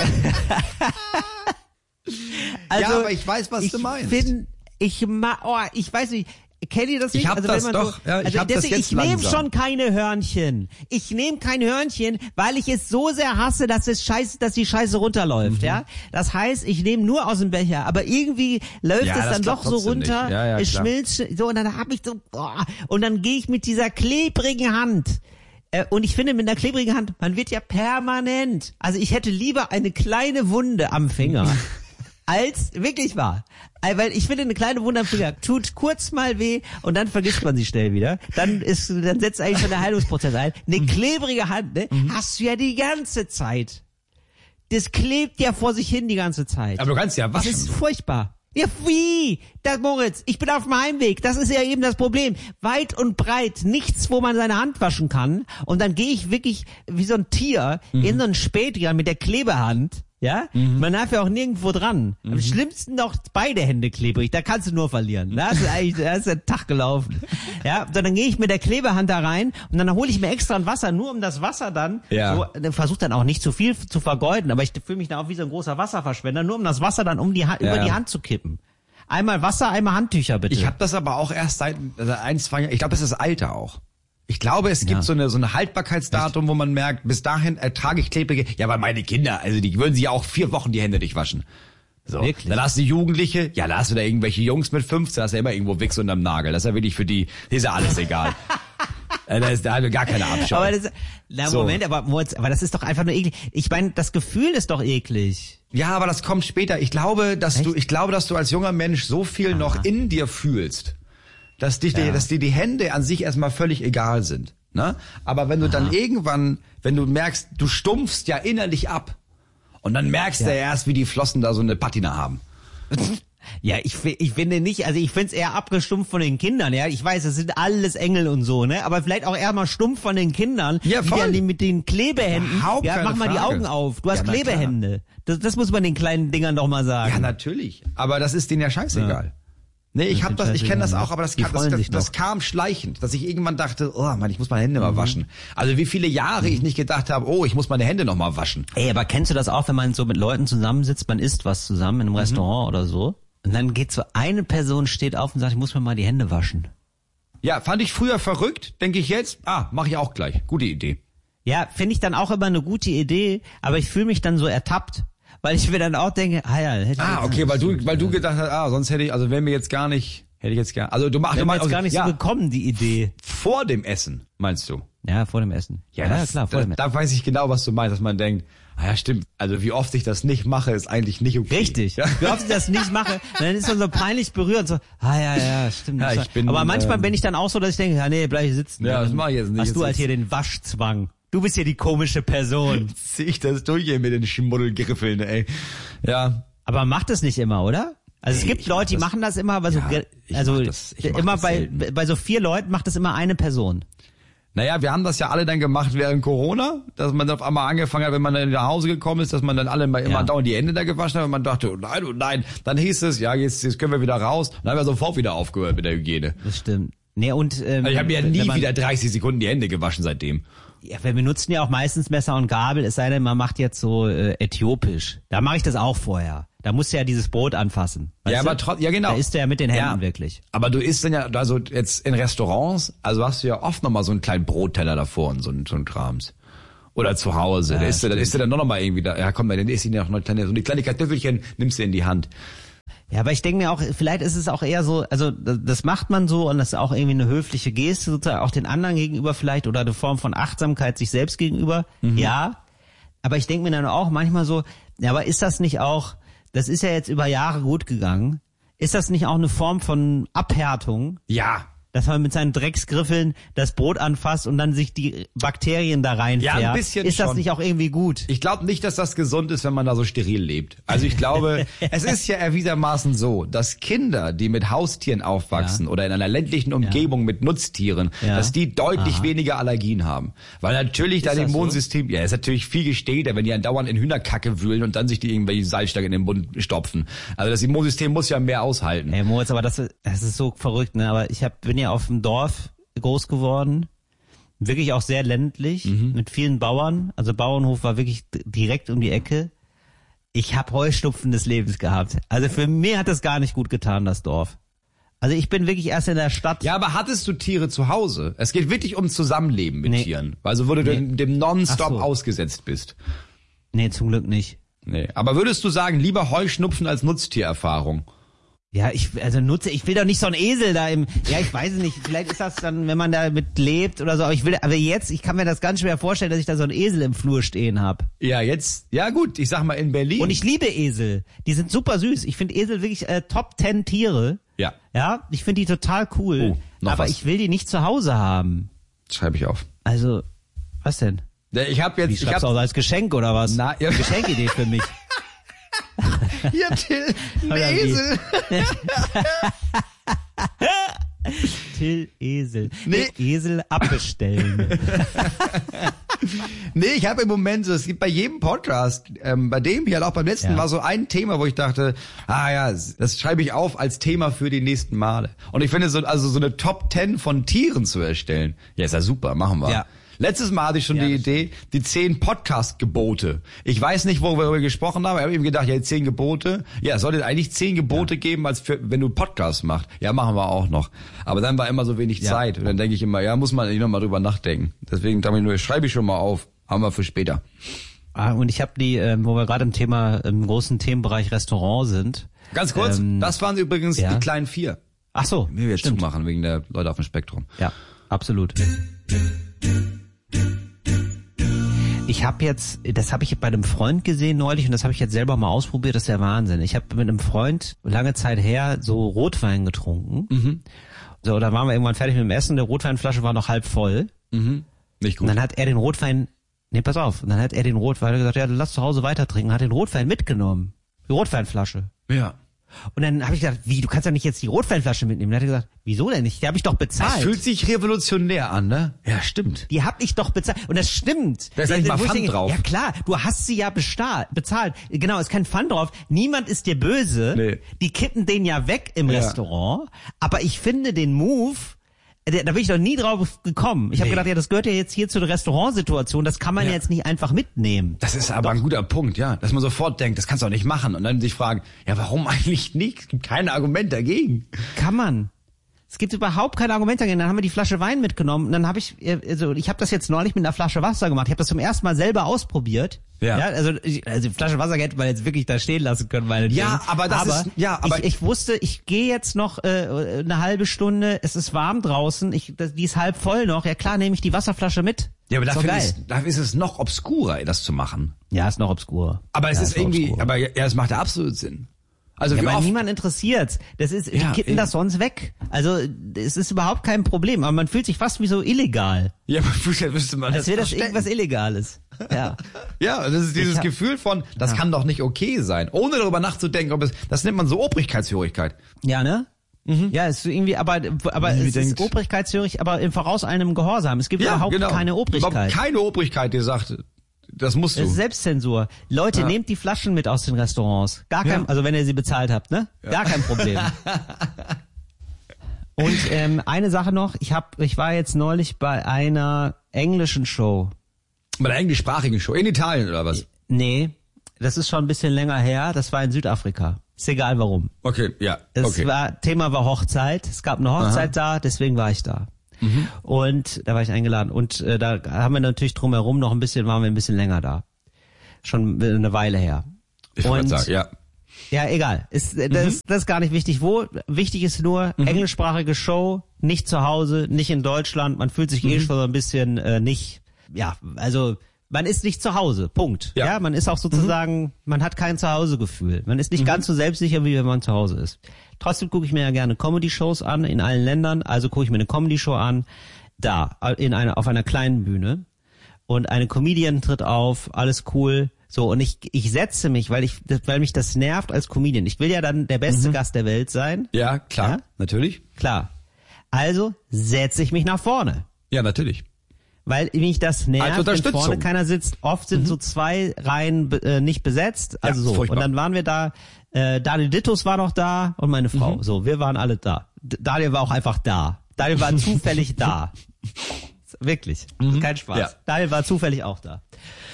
Also, ja, aber ich weiß, was ich du meinst. Find, ich ma, oh, ich weiß nicht, kennt ihr das nicht? Ich hab also, das wenn man doch, so, ja, ich also hab das deswegen, jetzt ich nehme langsam. schon keine Hörnchen. Ich nehme kein Hörnchen, weil ich es so sehr hasse, dass es scheiße, dass die Scheiße runterläuft, mhm. ja. Das heißt, ich nehme nur aus dem Becher, aber irgendwie läuft ja, es dann doch so runter, ja, ja, es klar. schmilzt, so, und dann hab ich so, oh, und dann gehe ich mit dieser klebrigen Hand. Und ich finde, mit einer klebrigen Hand, man wird ja permanent, also ich hätte lieber eine kleine Wunde am Finger. Als wirklich wahr. Weil ich finde, eine kleine Wunde am Finger tut kurz mal weh und dann vergisst man sie schnell wieder. Dann ist, dann setzt eigentlich schon der Heilungsprozess ein. Eine klebrige Hand, ne, mhm. hast du ja die ganze Zeit. Das klebt ja vor sich hin die ganze Zeit. Aber du kannst ja waschen. Das ist furchtbar. Ja, wie? Das, Moritz, ich bin auf dem Heimweg. Das ist ja eben das Problem. Weit und breit, nichts, wo man seine Hand waschen kann. Und dann gehe ich wirklich wie so ein Tier mhm. in so einen Spätjahr mit der Klebehand. Ja, mhm. man darf ja auch nirgendwo dran. Mhm. Am schlimmsten noch beide Hände klebrig, da kannst du nur verlieren. Da ist eigentlich, da ist der Tag gelaufen. Ja, so, dann gehe ich mit der Klebehand da rein und dann hole ich mir extra ein Wasser, nur um das Wasser dann, ja. so, versuch dann auch nicht zu viel zu vergeuden, aber ich fühle mich da auch wie so ein großer Wasserverschwender, nur um das Wasser dann um die Hand, ja. über die Hand zu kippen. Einmal Wasser, einmal Handtücher bitte. Ich habe das aber auch erst seit also ein, zwei Jahren, ich glaube, das ist das Alter auch. Ich glaube, es gibt ja. so eine so eine Haltbarkeitsdatum, Echt? Wo man merkt, bis dahin ertrage ich klebrige. Ja, aber meine Kinder, also die würden sich ja auch vier Wochen die Hände nicht waschen. So, Wirklich? Dann hast du Jugendliche, ja, da hast du da irgendwelche Jungs mit fünfzehn, da hast du ja immer irgendwo Wichs unterm Nagel. Das ist ja wirklich für die, ist ja alles egal. Da ist da gar keine Abscheu. Aber das, na so. Moment, aber aber das ist doch einfach nur eklig. Ich meine, das Gefühl ist doch eklig. Ja, aber das kommt später. Ich glaube, dass Echt? du, ich glaube, dass du als junger Mensch so viel Aha. noch in dir fühlst. Dass, dich ja. die, dass dir die Hände an sich erstmal völlig egal sind. Ne? Aber wenn du Aha. dann irgendwann, wenn du merkst, du stumpfst ja innerlich ab und dann merkst ja. du erst, wie die Flossen da so eine Patina haben. Ja, ich, ich finde nicht, also ich finde es eher abgestumpft von den Kindern, ja. Ich weiß, es sind alles Engel und so, ne? Aber vielleicht auch eher mal stumpf von den Kindern, ja, voll. Die, die mit den Klebehänden. Überhaupt ja, mach mal Frage. Die Augen auf. Du hast ja, Klebehände. Das, das muss man den kleinen Dingern doch mal sagen. Ja, natürlich. Aber das ist denen ja scheißegal. Ja. Nee, ich hab das, ich kenne das auch, aber das, kam, das, das, das kam schleichend, dass ich irgendwann dachte, oh Mann, ich muss meine Hände mhm. mal waschen. Also wie viele Jahre mhm. ich nicht gedacht habe, oh, ich muss meine Hände noch mal waschen. Ey, aber kennst du das auch, wenn man so mit Leuten zusammensitzt, man isst was zusammen in einem mhm. Restaurant oder so, und dann geht so eine Person steht auf und sagt, ich muss mir mal die Hände waschen. Ja, fand ich früher verrückt, denke ich jetzt, ah, mache ich auch gleich. Gute Idee. Ja, finde ich dann auch immer eine gute Idee, aber ich fühle mich dann so ertappt. Weil ich mir dann auch denke, ah ja, hätte ich Ah, okay, weil du, weil du gedacht hast, ah, sonst hätte ich, also wenn wir jetzt gar nicht, hätte ich jetzt gar, also du machst, du meinst jetzt gar nicht ja, so bekommen, die Idee. Vor dem Essen, meinst du? Ja, vor dem Essen. Ja, ja das, klar, vor da, dem Essen. Da weiß ich genau, was du meinst, dass man denkt, ah ja, stimmt, also wie oft ich das nicht mache, ist eigentlich nicht okay. Richtig. Ja? Wie oft ich das nicht mache, dann ist man so peinlich berührt, so, ah ja, ja, stimmt. Ja, ich bin, aber manchmal ähm, bin ich dann auch so, dass ich denke, ja nee, bleib hier sitzen. Ja, das mach ich jetzt nicht. Hast jetzt du halt hier den Waschzwang. Du bist ja die komische Person. Zieh ich das durch hier mit den Schmuddelgriffeln, ey. Ja. Aber macht es nicht immer, oder? Also es nee, gibt Leute, die das, machen das immer, aber so, ja, also das, immer bei, selten. bei so vier Leuten macht das immer eine Person. Naja, wir haben das ja alle dann gemacht während Corona, dass man auf einmal angefangen hat, wenn man dann nach Hause gekommen ist, dass man dann alle mal immer Ja. dauernd die Hände da gewaschen hat und man dachte, oh nein, oh nein. Dann hieß es, ja, jetzt, jetzt können wir wieder raus. Dann haben wir sofort wieder aufgehört mit der Hygiene. Das stimmt. Nee, und, ähm, Also ich habe ja nie wenn man, wieder dreißig Sekunden die Hände gewaschen seitdem. Ja, wir benutzen ja auch meistens Messer und Gabel, es sei denn, man macht jetzt so äh, äthiopisch. Da mache ich das auch vorher. Da musst du ja dieses Brot anfassen. Ja, weißt aber du? trotz, ja genau. Da isst du ja mit den Händen Ja. wirklich. Aber du isst dann ja, also jetzt in Restaurants, also hast du ja oft nochmal so einen kleinen Brotteller davor und so, ein- so ein Krams. Oder zu Hause. Ja, da isst du, dann stimmt. isst du dann noch noch mal irgendwie da, ja komm, dann isst du noch eine kleine, so eine kleine Kartoffelchen, nimmst du in die Hand. Ja, aber ich denke mir auch, vielleicht ist es auch eher so, also das das macht man so und das ist auch irgendwie eine höfliche Geste, sozusagen auch den anderen gegenüber vielleicht oder eine Form von Achtsamkeit sich selbst gegenüber. Mhm. Ja, aber ich denke mir dann auch manchmal so, ja, aber ist das nicht auch, das ist ja jetzt über Jahre gut gegangen, ist das nicht auch eine Form von Abhärtung? Ja. Dass man mit seinen Drecksgriffeln das Brot anfasst und dann sich die Bakterien da reinfährt. Ja, ein bisschen ist das schon. nicht auch irgendwie gut? Ich glaube nicht, dass das gesund ist, wenn man da so steril lebt. Also ich glaube, es ist ja erwiesermaßen so, dass Kinder, die mit Haustieren aufwachsen Ja. oder in einer ländlichen Umgebung mit Nutztieren, Ja. dass die deutlich Aha. weniger Allergien haben. Weil natürlich dein das so? Immunsystem, ja, ist natürlich viel gestählter, wenn die andauernd in Hühnerkacke wühlen und dann sich die irgendwelche Salzstangen in den Mund stopfen. Also das Immunsystem muss ja mehr aushalten. Ey Moritz, aber das, das ist so verrückt, ne? Aber ich hab, bin ja auf dem Dorf groß geworden, wirklich auch sehr ländlich, Mhm. mit vielen Bauern. Also Bauernhof war wirklich d- direkt um die Ecke. Ich habe Heuschnupfen des Lebens gehabt. Also für mich hat das gar nicht gut getan, das Dorf. Also ich bin wirklich erst in der Stadt. Ja, aber hattest du Tiere zu Hause? Es geht wirklich um Zusammenleben mit Nee. Tieren. Also wo du Nee. dem, dem Nonstop Ach so. ausgesetzt bist. Nee, zum Glück nicht. Nee. Aber würdest du sagen, lieber Heuschnupfen als Nutztiererfahrung? Ja, ich also nutze, ich will doch nicht so ein Esel da im, ja, ich weiß es nicht, vielleicht ist das dann, wenn man da mit lebt oder so, aber ich will, aber jetzt, ich kann mir das ganz schwer vorstellen, dass ich da so ein Esel im Flur stehen hab. Ja, jetzt, ja gut, ich sag mal in Berlin. Und ich liebe Esel, die sind super süß, ich finde Esel wirklich äh, Top Ten Tiere, Ja, ja, ich finde die total cool, Oh, noch aber was. ich will die nicht zu Hause haben. schreibe ich auf. Also, was denn? Ja, Ich habe jetzt, Wie ich schreibst hab, du auch als Geschenk oder was? Na, ja. Geschenkidee für mich. hier Till, ein Oder wie? Esel. Till Esel. Nee. Esel abbestellen. Nee, ich habe im Moment so, es gibt bei jedem Podcast, ähm, bei dem hier, auch beim letzten, Ja. war so ein Thema, wo ich dachte, ah ja, das schreibe ich auf als Thema für die nächsten Male. Und ich finde so, also so eine Top Ten von Tieren zu erstellen, ja, ist ja super, machen wir. Ja. Letztes Mal hatte ich schon Ja, die das Idee, die zehn Podcast-Gebote. Ich weiß nicht, worüber wir darüber gesprochen haben, aber ich habe eben gedacht, ja, die zehn Gebote. Ja, es sollte eigentlich zehn Gebote geben, als für, wenn du Podcast machst. Ja, machen wir auch noch. Aber dann war immer so wenig Ja. Zeit. Und dann denke ich immer, ja, muss man nicht nochmal drüber nachdenken. Deswegen dachte ich nur, schreibe ich schon mal auf. Haben wir für später. Ah, und ich habe die, ähm, wo wir gerade im Thema, im großen Themenbereich Restaurant sind. Ganz kurz, Ähm, das waren übrigens ja. die kleinen vier. Ach so, Wir jetzt stimmt. zumachen wegen der Leute auf dem Spektrum. Ja, absolut. Ich habe jetzt, das habe ich bei einem Freund gesehen neulich und das habe ich jetzt selber mal ausprobiert, das ist der Wahnsinn. Ich habe mit einem Freund lange Zeit her so Rotwein getrunken. Mhm. So, da waren wir irgendwann fertig mit dem Essen, der Rotweinflasche war noch halb voll. Mhm. Nicht Und gut. dann hat er den Rotwein, nee, pass auf, und dann hat er den Rotwein gesagt, ja, lass zu Hause weiter trinken, hat den Rotwein mitgenommen. Die Rotweinflasche. Ja. Und dann habe ich gedacht, wie, du kannst ja nicht jetzt die Rotweinflasche mitnehmen. Dann hat er gesagt, wieso denn nicht? Die habe ich doch bezahlt. Das fühlt sich revolutionär an, ne? Ja, stimmt. Die hab ich doch bezahlt. Und das stimmt. Da ist eigentlich mal Wo ich Pfand denke, drauf. Ja klar, du hast sie ja besta- bezahlt. Genau, ist kein Pfand drauf. Niemand ist dir böse. Nee. Die kippen den ja weg im Ja. Restaurant. Aber ich finde den Move, da da bin ich doch nie drauf gekommen. Ich habe Nee. gedacht, ja, das gehört ja jetzt hier zu der Restaurantsituation. Das kann man ja. Ja. jetzt nicht einfach mitnehmen. Das ist aber ein guter Punkt, ja. Dass man sofort denkt, das kannst du auch nicht machen. Und dann sich fragen, ja, warum eigentlich nicht? Es gibt kein Argument dagegen. Kann man. Es gibt überhaupt kein Argument dagegen. Dann haben wir die Flasche Wein mitgenommen. Und dann habe ich, äh, also ich habe das jetzt neulich mit einer Flasche Wasser gemacht. Ich habe das zum ersten Mal selber ausprobiert. Ja. ja also, ich, also die Flasche Wasser hätte man jetzt wirklich da stehen lassen können, meine Ja, aber das ist- ja, aber- ich, ich wusste, ich gehe jetzt noch äh, eine halbe Stunde. Es ist warm draußen. Ich, das, die ist halb voll noch. Ja klar, nehme ich die Wasserflasche mit. Ja, aber Ist dafür doch geil. ist, dafür ist es noch obskurer, das zu machen. Ja, ist noch obskur. Aber es ja, ist noch irgendwie, obskur. aber ja, es macht ja absolut Sinn. Also Ja, wie weil oft, niemand interessiert. Das ist, Ja, die kippen eben. das sonst weg. Also es ist überhaupt kein Problem. Aber man fühlt sich fast wie so illegal. ja, aber früher müsste man Als wäre das verstecken. irgendwas Illegales. Ja. Ja, das ist dieses Ich hab- Gefühl von, das Ja. kann doch nicht okay sein, ohne darüber nachzudenken, ob es, das nennt man so Obrigkeitshörigkeit. Ja, ne? Ja, ist irgendwie, aber, aber Wie es denkt- ist obrigkeitshörig, aber im Voraus einem Gehorsam. Es gibt Ja, überhaupt genau. keine Obrigkeit. Überhaupt keine Obrigkeit, die sagt, das musst du. Das ist Selbstzensur. Leute, Ja. nehmt die Flaschen mit aus den Restaurants. Gar kein, Ja. also wenn ihr sie bezahlt habt, ne? Gar kein Problem. Und ähm, eine Sache noch, ich hab, ich war jetzt neulich bei einer englischen Show. Bei der englischsprachigen Show. In Italien oder was? Nee, das ist schon ein bisschen länger her. Das war in Südafrika. Ist egal warum. Okay, ja. Es Okay. war, Thema war Hochzeit. Es gab eine Hochzeit da, deswegen war ich da. Mhm. Und da war ich eingeladen. Und äh, da haben wir natürlich drumherum noch ein bisschen, waren wir ein bisschen länger da. Schon eine Weile her. Ich wollte Und- sagen, ja. Ja, egal. Ist, äh, das, das ist gar nicht wichtig. Wo? Wichtig ist nur, englischsprachige Show, nicht zu Hause, nicht in Deutschland. Man fühlt sich eh schon so ein bisschen äh, nicht, ja, also man ist nicht zu Hause, Punkt. Ja, Ja. man ist auch sozusagen, man hat kein Zuhausegefühl. Man ist nicht ganz so selbstsicher, wie wenn man zu Hause ist. Trotzdem gucke ich mir ja gerne Comedy-Shows an in allen Ländern. Also gucke ich mir eine Comedy-Show an, da, in einer, auf einer kleinen Bühne. Und eine Comedian tritt auf, alles cool. So, und ich, ich setze mich, weil ich, weil mich das nervt als Comedian. Ich will ja dann der beste Gast der Welt sein. Ja, klar, Ja? natürlich. Klar. Also setze ich mich nach vorne. Ja, natürlich. Weil mich das nervt, Als wenn Unterstützung. vorne keiner sitzt. Oft sind so zwei Reihen be- äh, nicht besetzt. Also Ja, so. furchtbar. Und dann waren wir da, äh, Daniel Dittus war noch da und meine Frau. So, wir waren alle da. D- Daniel war auch einfach da. Daniel war zufällig da. Wirklich. Kein Spaß. Ja. Daniel war zufällig auch da.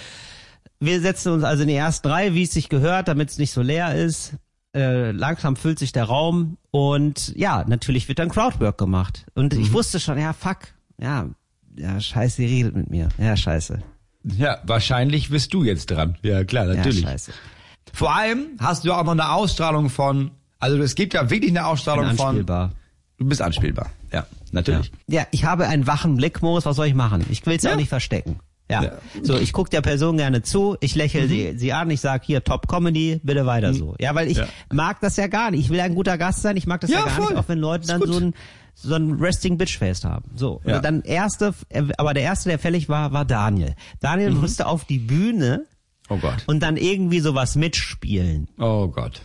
Wir setzen uns also in die ersten Reihe, wie es sich gehört, damit es nicht so leer ist. Äh, langsam füllt sich der Raum und ja, natürlich wird dann Crowdwork gemacht. Und ich wusste schon, ja, fuck, ja, ja, scheiße, sie redet mit mir. Ja, scheiße. Ja, wahrscheinlich bist du jetzt dran. Ja, klar, natürlich. Ja, scheiße. Vor allem hast du auch noch eine Ausstrahlung von, also es gibt ja wirklich eine Ausstrahlung Bin von, anspielbar. du bist anspielbar. Ja, natürlich. Ja, ich habe einen wachen Blick, Moritz, was soll ich machen? Ich will es ja Ja. auch nicht verstecken. Ja. Ja. So, ich gucke der Person gerne zu, ich lächle sie, sie an, ich sag hier Top Comedy, bitte weiter so. Ja, weil ich Ja. mag das ja gar nicht. Ich will ein guter Gast sein, ich mag das ja, Ja, gar voll. nicht, auch wenn Leute Ist dann gut. so ein so ein Resting Bitch Face haben. So, Ja. und dann erste, aber der erste, der fällig war, war Daniel. Daniel Mhm. musste auf die Bühne Oh Gott. und dann irgendwie sowas mitspielen. Oh Gott.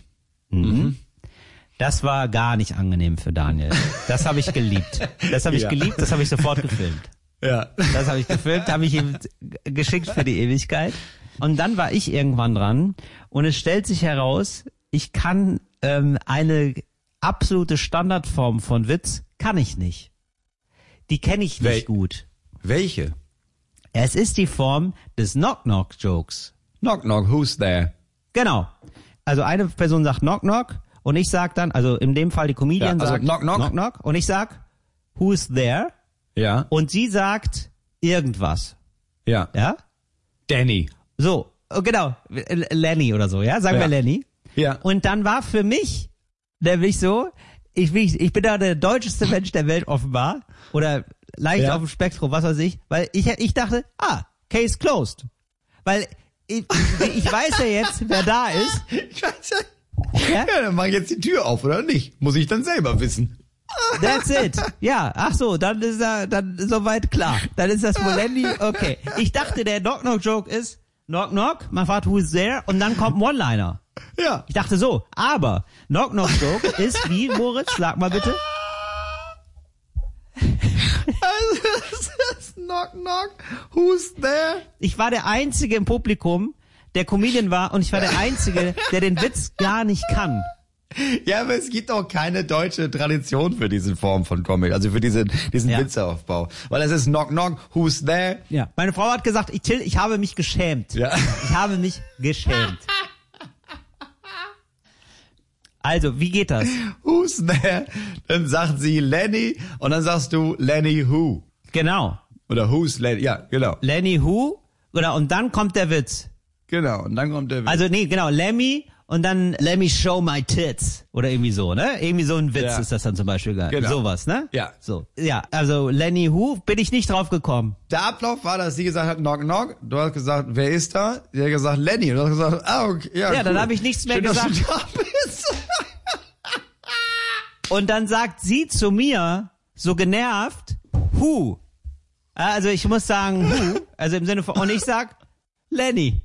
Das war gar nicht angenehm für Daniel. Das habe ich geliebt. Das habe ich Ja. geliebt, das habe ich sofort gefilmt. Ja. Das habe ich gefilmt, habe ich ihm geschickt für die Ewigkeit. Und dann war ich irgendwann dran und es stellt sich heraus, ich kann ähm, eine absolute Standardform von Witz, kann ich nicht. Die kenne ich nicht Wel- gut. Welche? Es ist die Form des Knock-Knock-Jokes. Knock knock, who's there? Genau. Also eine Person sagt Knock-Knock und ich sag dann, also in dem Fall die Comedian Ja, also sagt knock, knock. Knock-Knock und ich sag Who's there? Ja. Und sie sagt irgendwas. Ja. Ja? Danny. So, oh, genau, L- Lenny oder so, ja, sagen Ja. wir Lenny. Ja. Und dann war für mich nämlich so, ich bin, ich bin da der deutscheste Mensch der Welt offenbar oder leicht Ja. auf dem Spektrum, was weiß ich, weil ich ich dachte, ah, Case closed. Weil ich, ich weiß ja jetzt, wer da ist. Ich weiß ja. Ja? Ja, dann mach ich jetzt die Tür auf, oder nicht? Muss ich dann selber wissen. That's it. Ja, ach so, dann ist er dann soweit klar. Dann ist das wohl Lenny. Okay. Ich dachte, der Knock-Knock-Joke ist Knock Knock, man fragt who's there und dann kommt ein One-Liner. Ja. Ich dachte so, aber Knock-Knock-Joke ist wie, Moritz, sag mal bitte. Also, das ist knock knock, who's there? Ich war der Einzige im Publikum, der Comedian war und ich war der Einzige, der den Witz gar nicht kann. Ja, aber es gibt auch keine deutsche Tradition für diese Form von Comic, also für diesen, diesen Ja. Witzeaufbau. Weil es ist knock knock, who's there? Ja. Meine Frau hat gesagt, ich, Till, ich habe mich geschämt. Ja. Ich habe mich geschämt. Also, wie geht das? Who's there? Dann sagt sie Lenny und dann sagst du Lenny who? Genau. Oder who's Lenny? Ja, genau. Lenny who? Oder, und dann kommt der Witz. Genau. Und dann kommt der Witz. Also, nee, genau, Lemmy und dann Let me show my tits. Oder irgendwie so, ne? Irgendwie so ein Witz Ja. ist das dann zum Beispiel. Genau. Sowas, ne? Ja. So. Ja, also Lenny who bin ich nicht drauf gekommen. Der Ablauf war, dass sie gesagt hat, knock knock. Du hast gesagt, wer ist da? Sie hat gesagt, Lenny. Und du hast gesagt, ah, okay. Ja, Ja, dann cool. habe ich nichts mehr Schön, dass gesagt. du da bist. Und dann sagt sie zu mir, so genervt, who? Also ich muss sagen, who? Also im Sinne von, und ich sag, Lenny.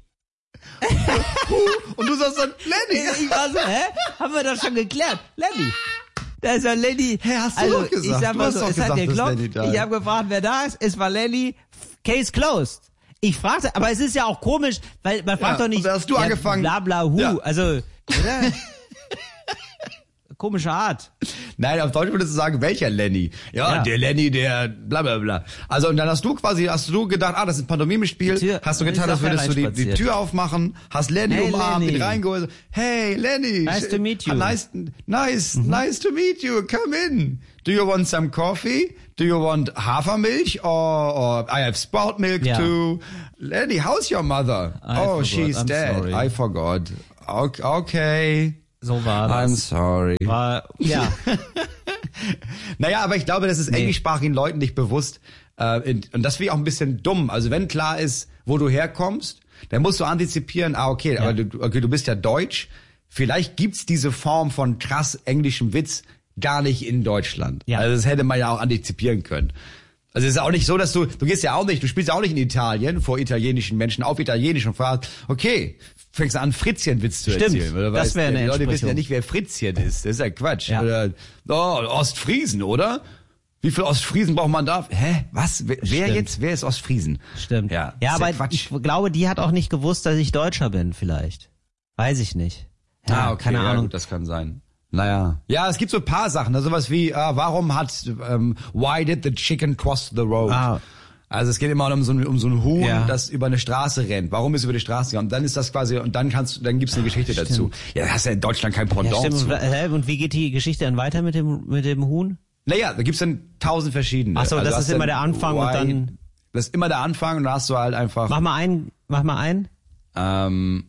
Und du sagst dann, Lenny. Ich war so, hä? Haben wir das schon geklärt? Lenny. Da ist ja Lenny. Hä, hast du also, doch gesagt. Ich sag Du mal hast so, doch es gesagt, hat dass geklopft. Lenny da ist. Ich habe gefragt, wer da ist. Es war Lenny. Case closed. Ich fragte, aber es ist ja auch komisch, weil man fragt Ja, doch nicht. und da hast du ja, angefangen. Bla bla hu. Ja. Also, oder? Komische Art. Nein, auf Deutsch würdest du sagen, welcher Lenny? Ja, Ja. der Lenny, der bla bla bla. Also und dann hast du quasi, hast du gedacht, ah, das ist ein Pantomime-Spiel, Die Tür- hast du dann getan, ist als auch würdest du die, die reinspaziert. Tür aufmachen, hast Lenny Hey, umarmt, Lenny. ihn reingeholt. Hey, Lenny. Nice to meet you. Ah, nice, nice, nice to meet you. Come in. Do you want some coffee? Do you want Hafermilch? Or, or I have spout milk Ja. too. Lenny, how's your mother? I oh, forgot. she's I'm dead. sorry. I forgot. Okay. okay. So war I'm das. sorry. War, ja. Naja, aber ich glaube, das ist Nee. englischsprachigen Leuten nicht bewusst. Äh, in, und das finde ich auch ein bisschen dumm. Also wenn klar ist, wo du herkommst, dann musst du antizipieren, ah, okay, Ja. aber du, okay, du bist ja Deutsch. Vielleicht gibt's diese Form von krass englischem Witz gar nicht in Deutschland. Ja. Also das hätte man ja auch antizipieren können. Also es ist auch nicht so, dass du, du gehst ja auch nicht, du spielst ja auch nicht in Italien vor italienischen Menschen auf Italienisch und fragst, okay, fängst du an, Fritzchen-Witz zu Stimmt, erzählen. Oder das weißt, wäre eine die Leute wissen Entsprechung. ja nicht, wer Fritzchen ist. Das ist ja Quatsch. Ja. Oder, oh, Ostfriesen, oder? Wie viel Ostfriesen braucht man da? Hä? Was? Wer, wer Stimmt. jetzt? Wer ist Ostfriesen? Stimmt. Ja, ja ist aber Quatsch. ich glaube, die hat auch nicht gewusst, dass ich Deutscher bin, vielleicht. Weiß ich nicht. Ja, ah, okay, keine ja, Ahnung. gut, das kann sein. Naja. Ja, es gibt so ein paar Sachen, ne, sowas wie, ah, warum hat, ähm, why did the chicken cross the road? Ah. Also es geht immer um so ein, um so ein Huhn, Ja. das über eine Straße rennt. Warum ist es über die Straße gegangen? Und dann ist das quasi, und dann kannst du, dann gibt's eine Geschichte stimmt. dazu. Ja, da hast du ja in Deutschland kein Ja, Pendant stimmt. zu. Und, hä, und wie geht die Geschichte dann weiter mit dem, mit dem Huhn? Naja, da gibt's dann tausend verschiedene. Ach so, das hast ist immer dann der Anfang und why- dann- Das ist immer der Anfang und dann hast du halt einfach, Mach mal ein, mach mal ein. ähm,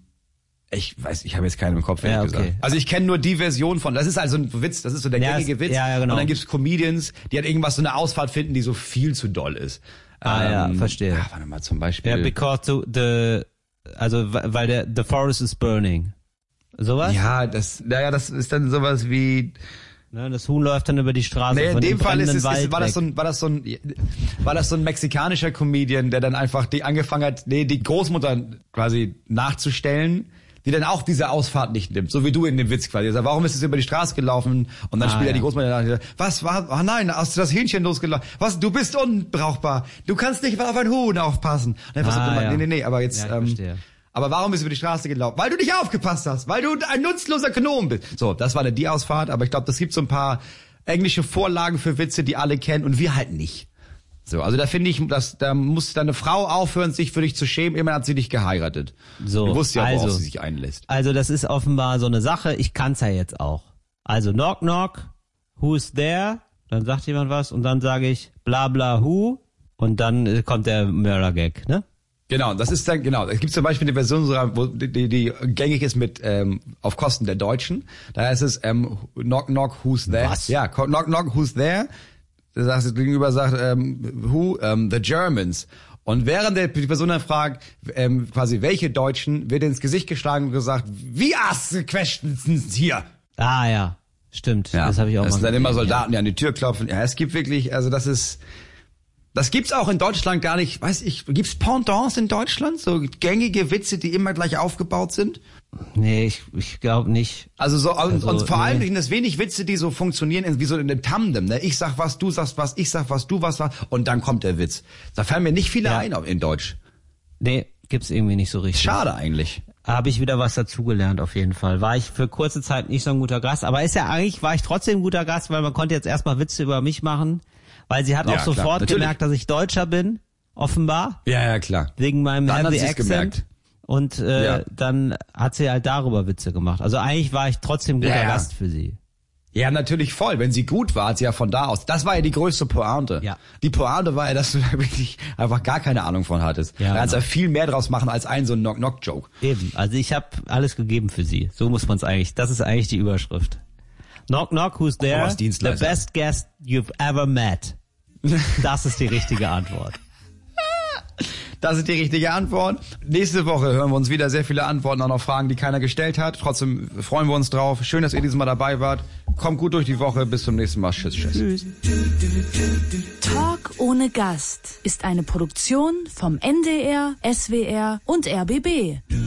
ich weiß, ich habe jetzt keinen im Kopf, ehrlich Ja, okay. gesagt. Also ich kenne nur die Version von, das ist also ein Witz, das ist so der Ja, gängige es- Witz. ja, ja, genau. Und dann gibt's Comedians, die halt irgendwas, so eine Ausfahrt finden, die so viel zu doll ist. Ah, ja, verstehe. Ja, warte mal, zum Beispiel. Ja, because the, the also weil weil der the forest is burning. Sowas? Ja, das, naja, das ist dann sowas wie, Ne, das Huhn läuft dann über die Straße nee, in von dem Fall ist brennenden es, Wald ist, war das weg. so ein, war das so ein, war das so ein mexikanischer Comedian, der dann einfach die angefangen hat, nee, die Großmutter quasi nachzustellen, die dann auch diese Ausfahrt nicht nimmt, so wie du in dem Witz quasi. Also, warum ist es über die Straße gelaufen? Und dann Ah, spielt er die ja. Großmutter nach, was war, ah nein, hast du das Hähnchen losgelaufen? Was, du bist unbrauchbar. Du kannst nicht auf ein Huhn aufpassen. Und einfach Ah, so, dumm, ja. nee, nee, nee, aber jetzt, Ja, ich ähm, verstehe. aber warum bist du über die Straße gelaufen? Weil du nicht aufgepasst hast, weil du ein nutzloser Gnom bist. So, das war dann die Ausfahrt, aber ich glaube, das gibt so ein paar englische Vorlagen für Witze, die alle kennen und wir halt nicht. So, also da finde ich, dass da muss deine Frau aufhören, sich für dich zu schämen. Immerhin hat sie dich geheiratet. So, du wusstest ja, worauf also. sie sich einlässt. Also das ist offenbar so eine Sache, ich kann's ja jetzt auch. Also knock knock, who's there? Dann sagt jemand was und dann sage ich bla bla who und dann äh, kommt der Mörder-Gag, ne? Genau, das ist dann, genau. Es gibt zum Beispiel eine Version, so, wo die, die, die gängig ist mit ähm, auf Kosten der Deutschen. Da heißt es ähm, knock knock, who's there? Was? Ja, knock knock, who's there? Der sagt, das gegenüber sagt, ähm, who? Ähm, the Germans. Und während der die Person dann fragt, ähm, quasi welche Deutschen, wird ins Gesicht geschlagen und gesagt, wie ass questions hier? Ah ja, stimmt. Das habe ich auch das mal sind dann immer gesehen, Soldaten, die an die Tür klopfen. Ja, es gibt wirklich, also das ist, das gibt's auch in Deutschland gar nicht. Weiß ich, gibt's Pendants in Deutschland? So gängige Witze, die immer gleich aufgebaut sind? Ja. Nee, ich, ich glaube nicht. Also so, und, Also, und vor nee. allem sind das wenig Witze, die so funktionieren, in- wie so in einem Tandem, ne? Ich sag was, du sagst was, ich sag was, du was, was, und dann kommt der Witz. Da fallen mir nicht viele Ja. ein in Deutsch. Nee, gibt's irgendwie nicht so richtig. Schade eigentlich. Habe ich wieder was dazugelernt auf jeden Fall. War ich für kurze Zeit nicht so ein guter Gast, aber ist ja eigentlich, war ich trotzdem ein guter Gast, weil man konnte jetzt erstmal Witze über mich machen, weil sie hat Ja, auch klar, sofort natürlich. gemerkt, dass ich Deutscher bin, offenbar, Ja, ja, klar. wegen meinem Dann hat Heavy sie's Accent. gemerkt. Und äh, Ja. dann hat sie halt darüber Witze gemacht. Also eigentlich war ich trotzdem ein guter Ja, ja. Gast für sie. Ja, natürlich voll. Wenn sie gut war, hat sie ja von da aus. Das war ja die größte Pointe. Ja. Die Pointe war ja, dass du da wirklich einfach gar keine Ahnung von hattest. Ja, da kannst du genau. ja viel mehr draus machen als ein so ein Knock-Knock-Joke. Eben. Also ich habe alles gegeben für sie. So muss man es eigentlich. Das ist eigentlich die Überschrift. Knock knock, who's there? als The Dienstleister. best guest you've ever met. Das ist die richtige Antwort. Das ist die richtige Antwort. Nächste Woche hören wir uns wieder sehr viele Antworten, auch noch Fragen, die keiner gestellt hat. Trotzdem freuen wir uns drauf. Schön, dass ihr dieses Mal dabei wart. Kommt gut durch die Woche. Bis zum nächsten Mal. Tschüss, tschüss. Talk ohne Gast ist eine Produktion vom N D R, S W R und R B B.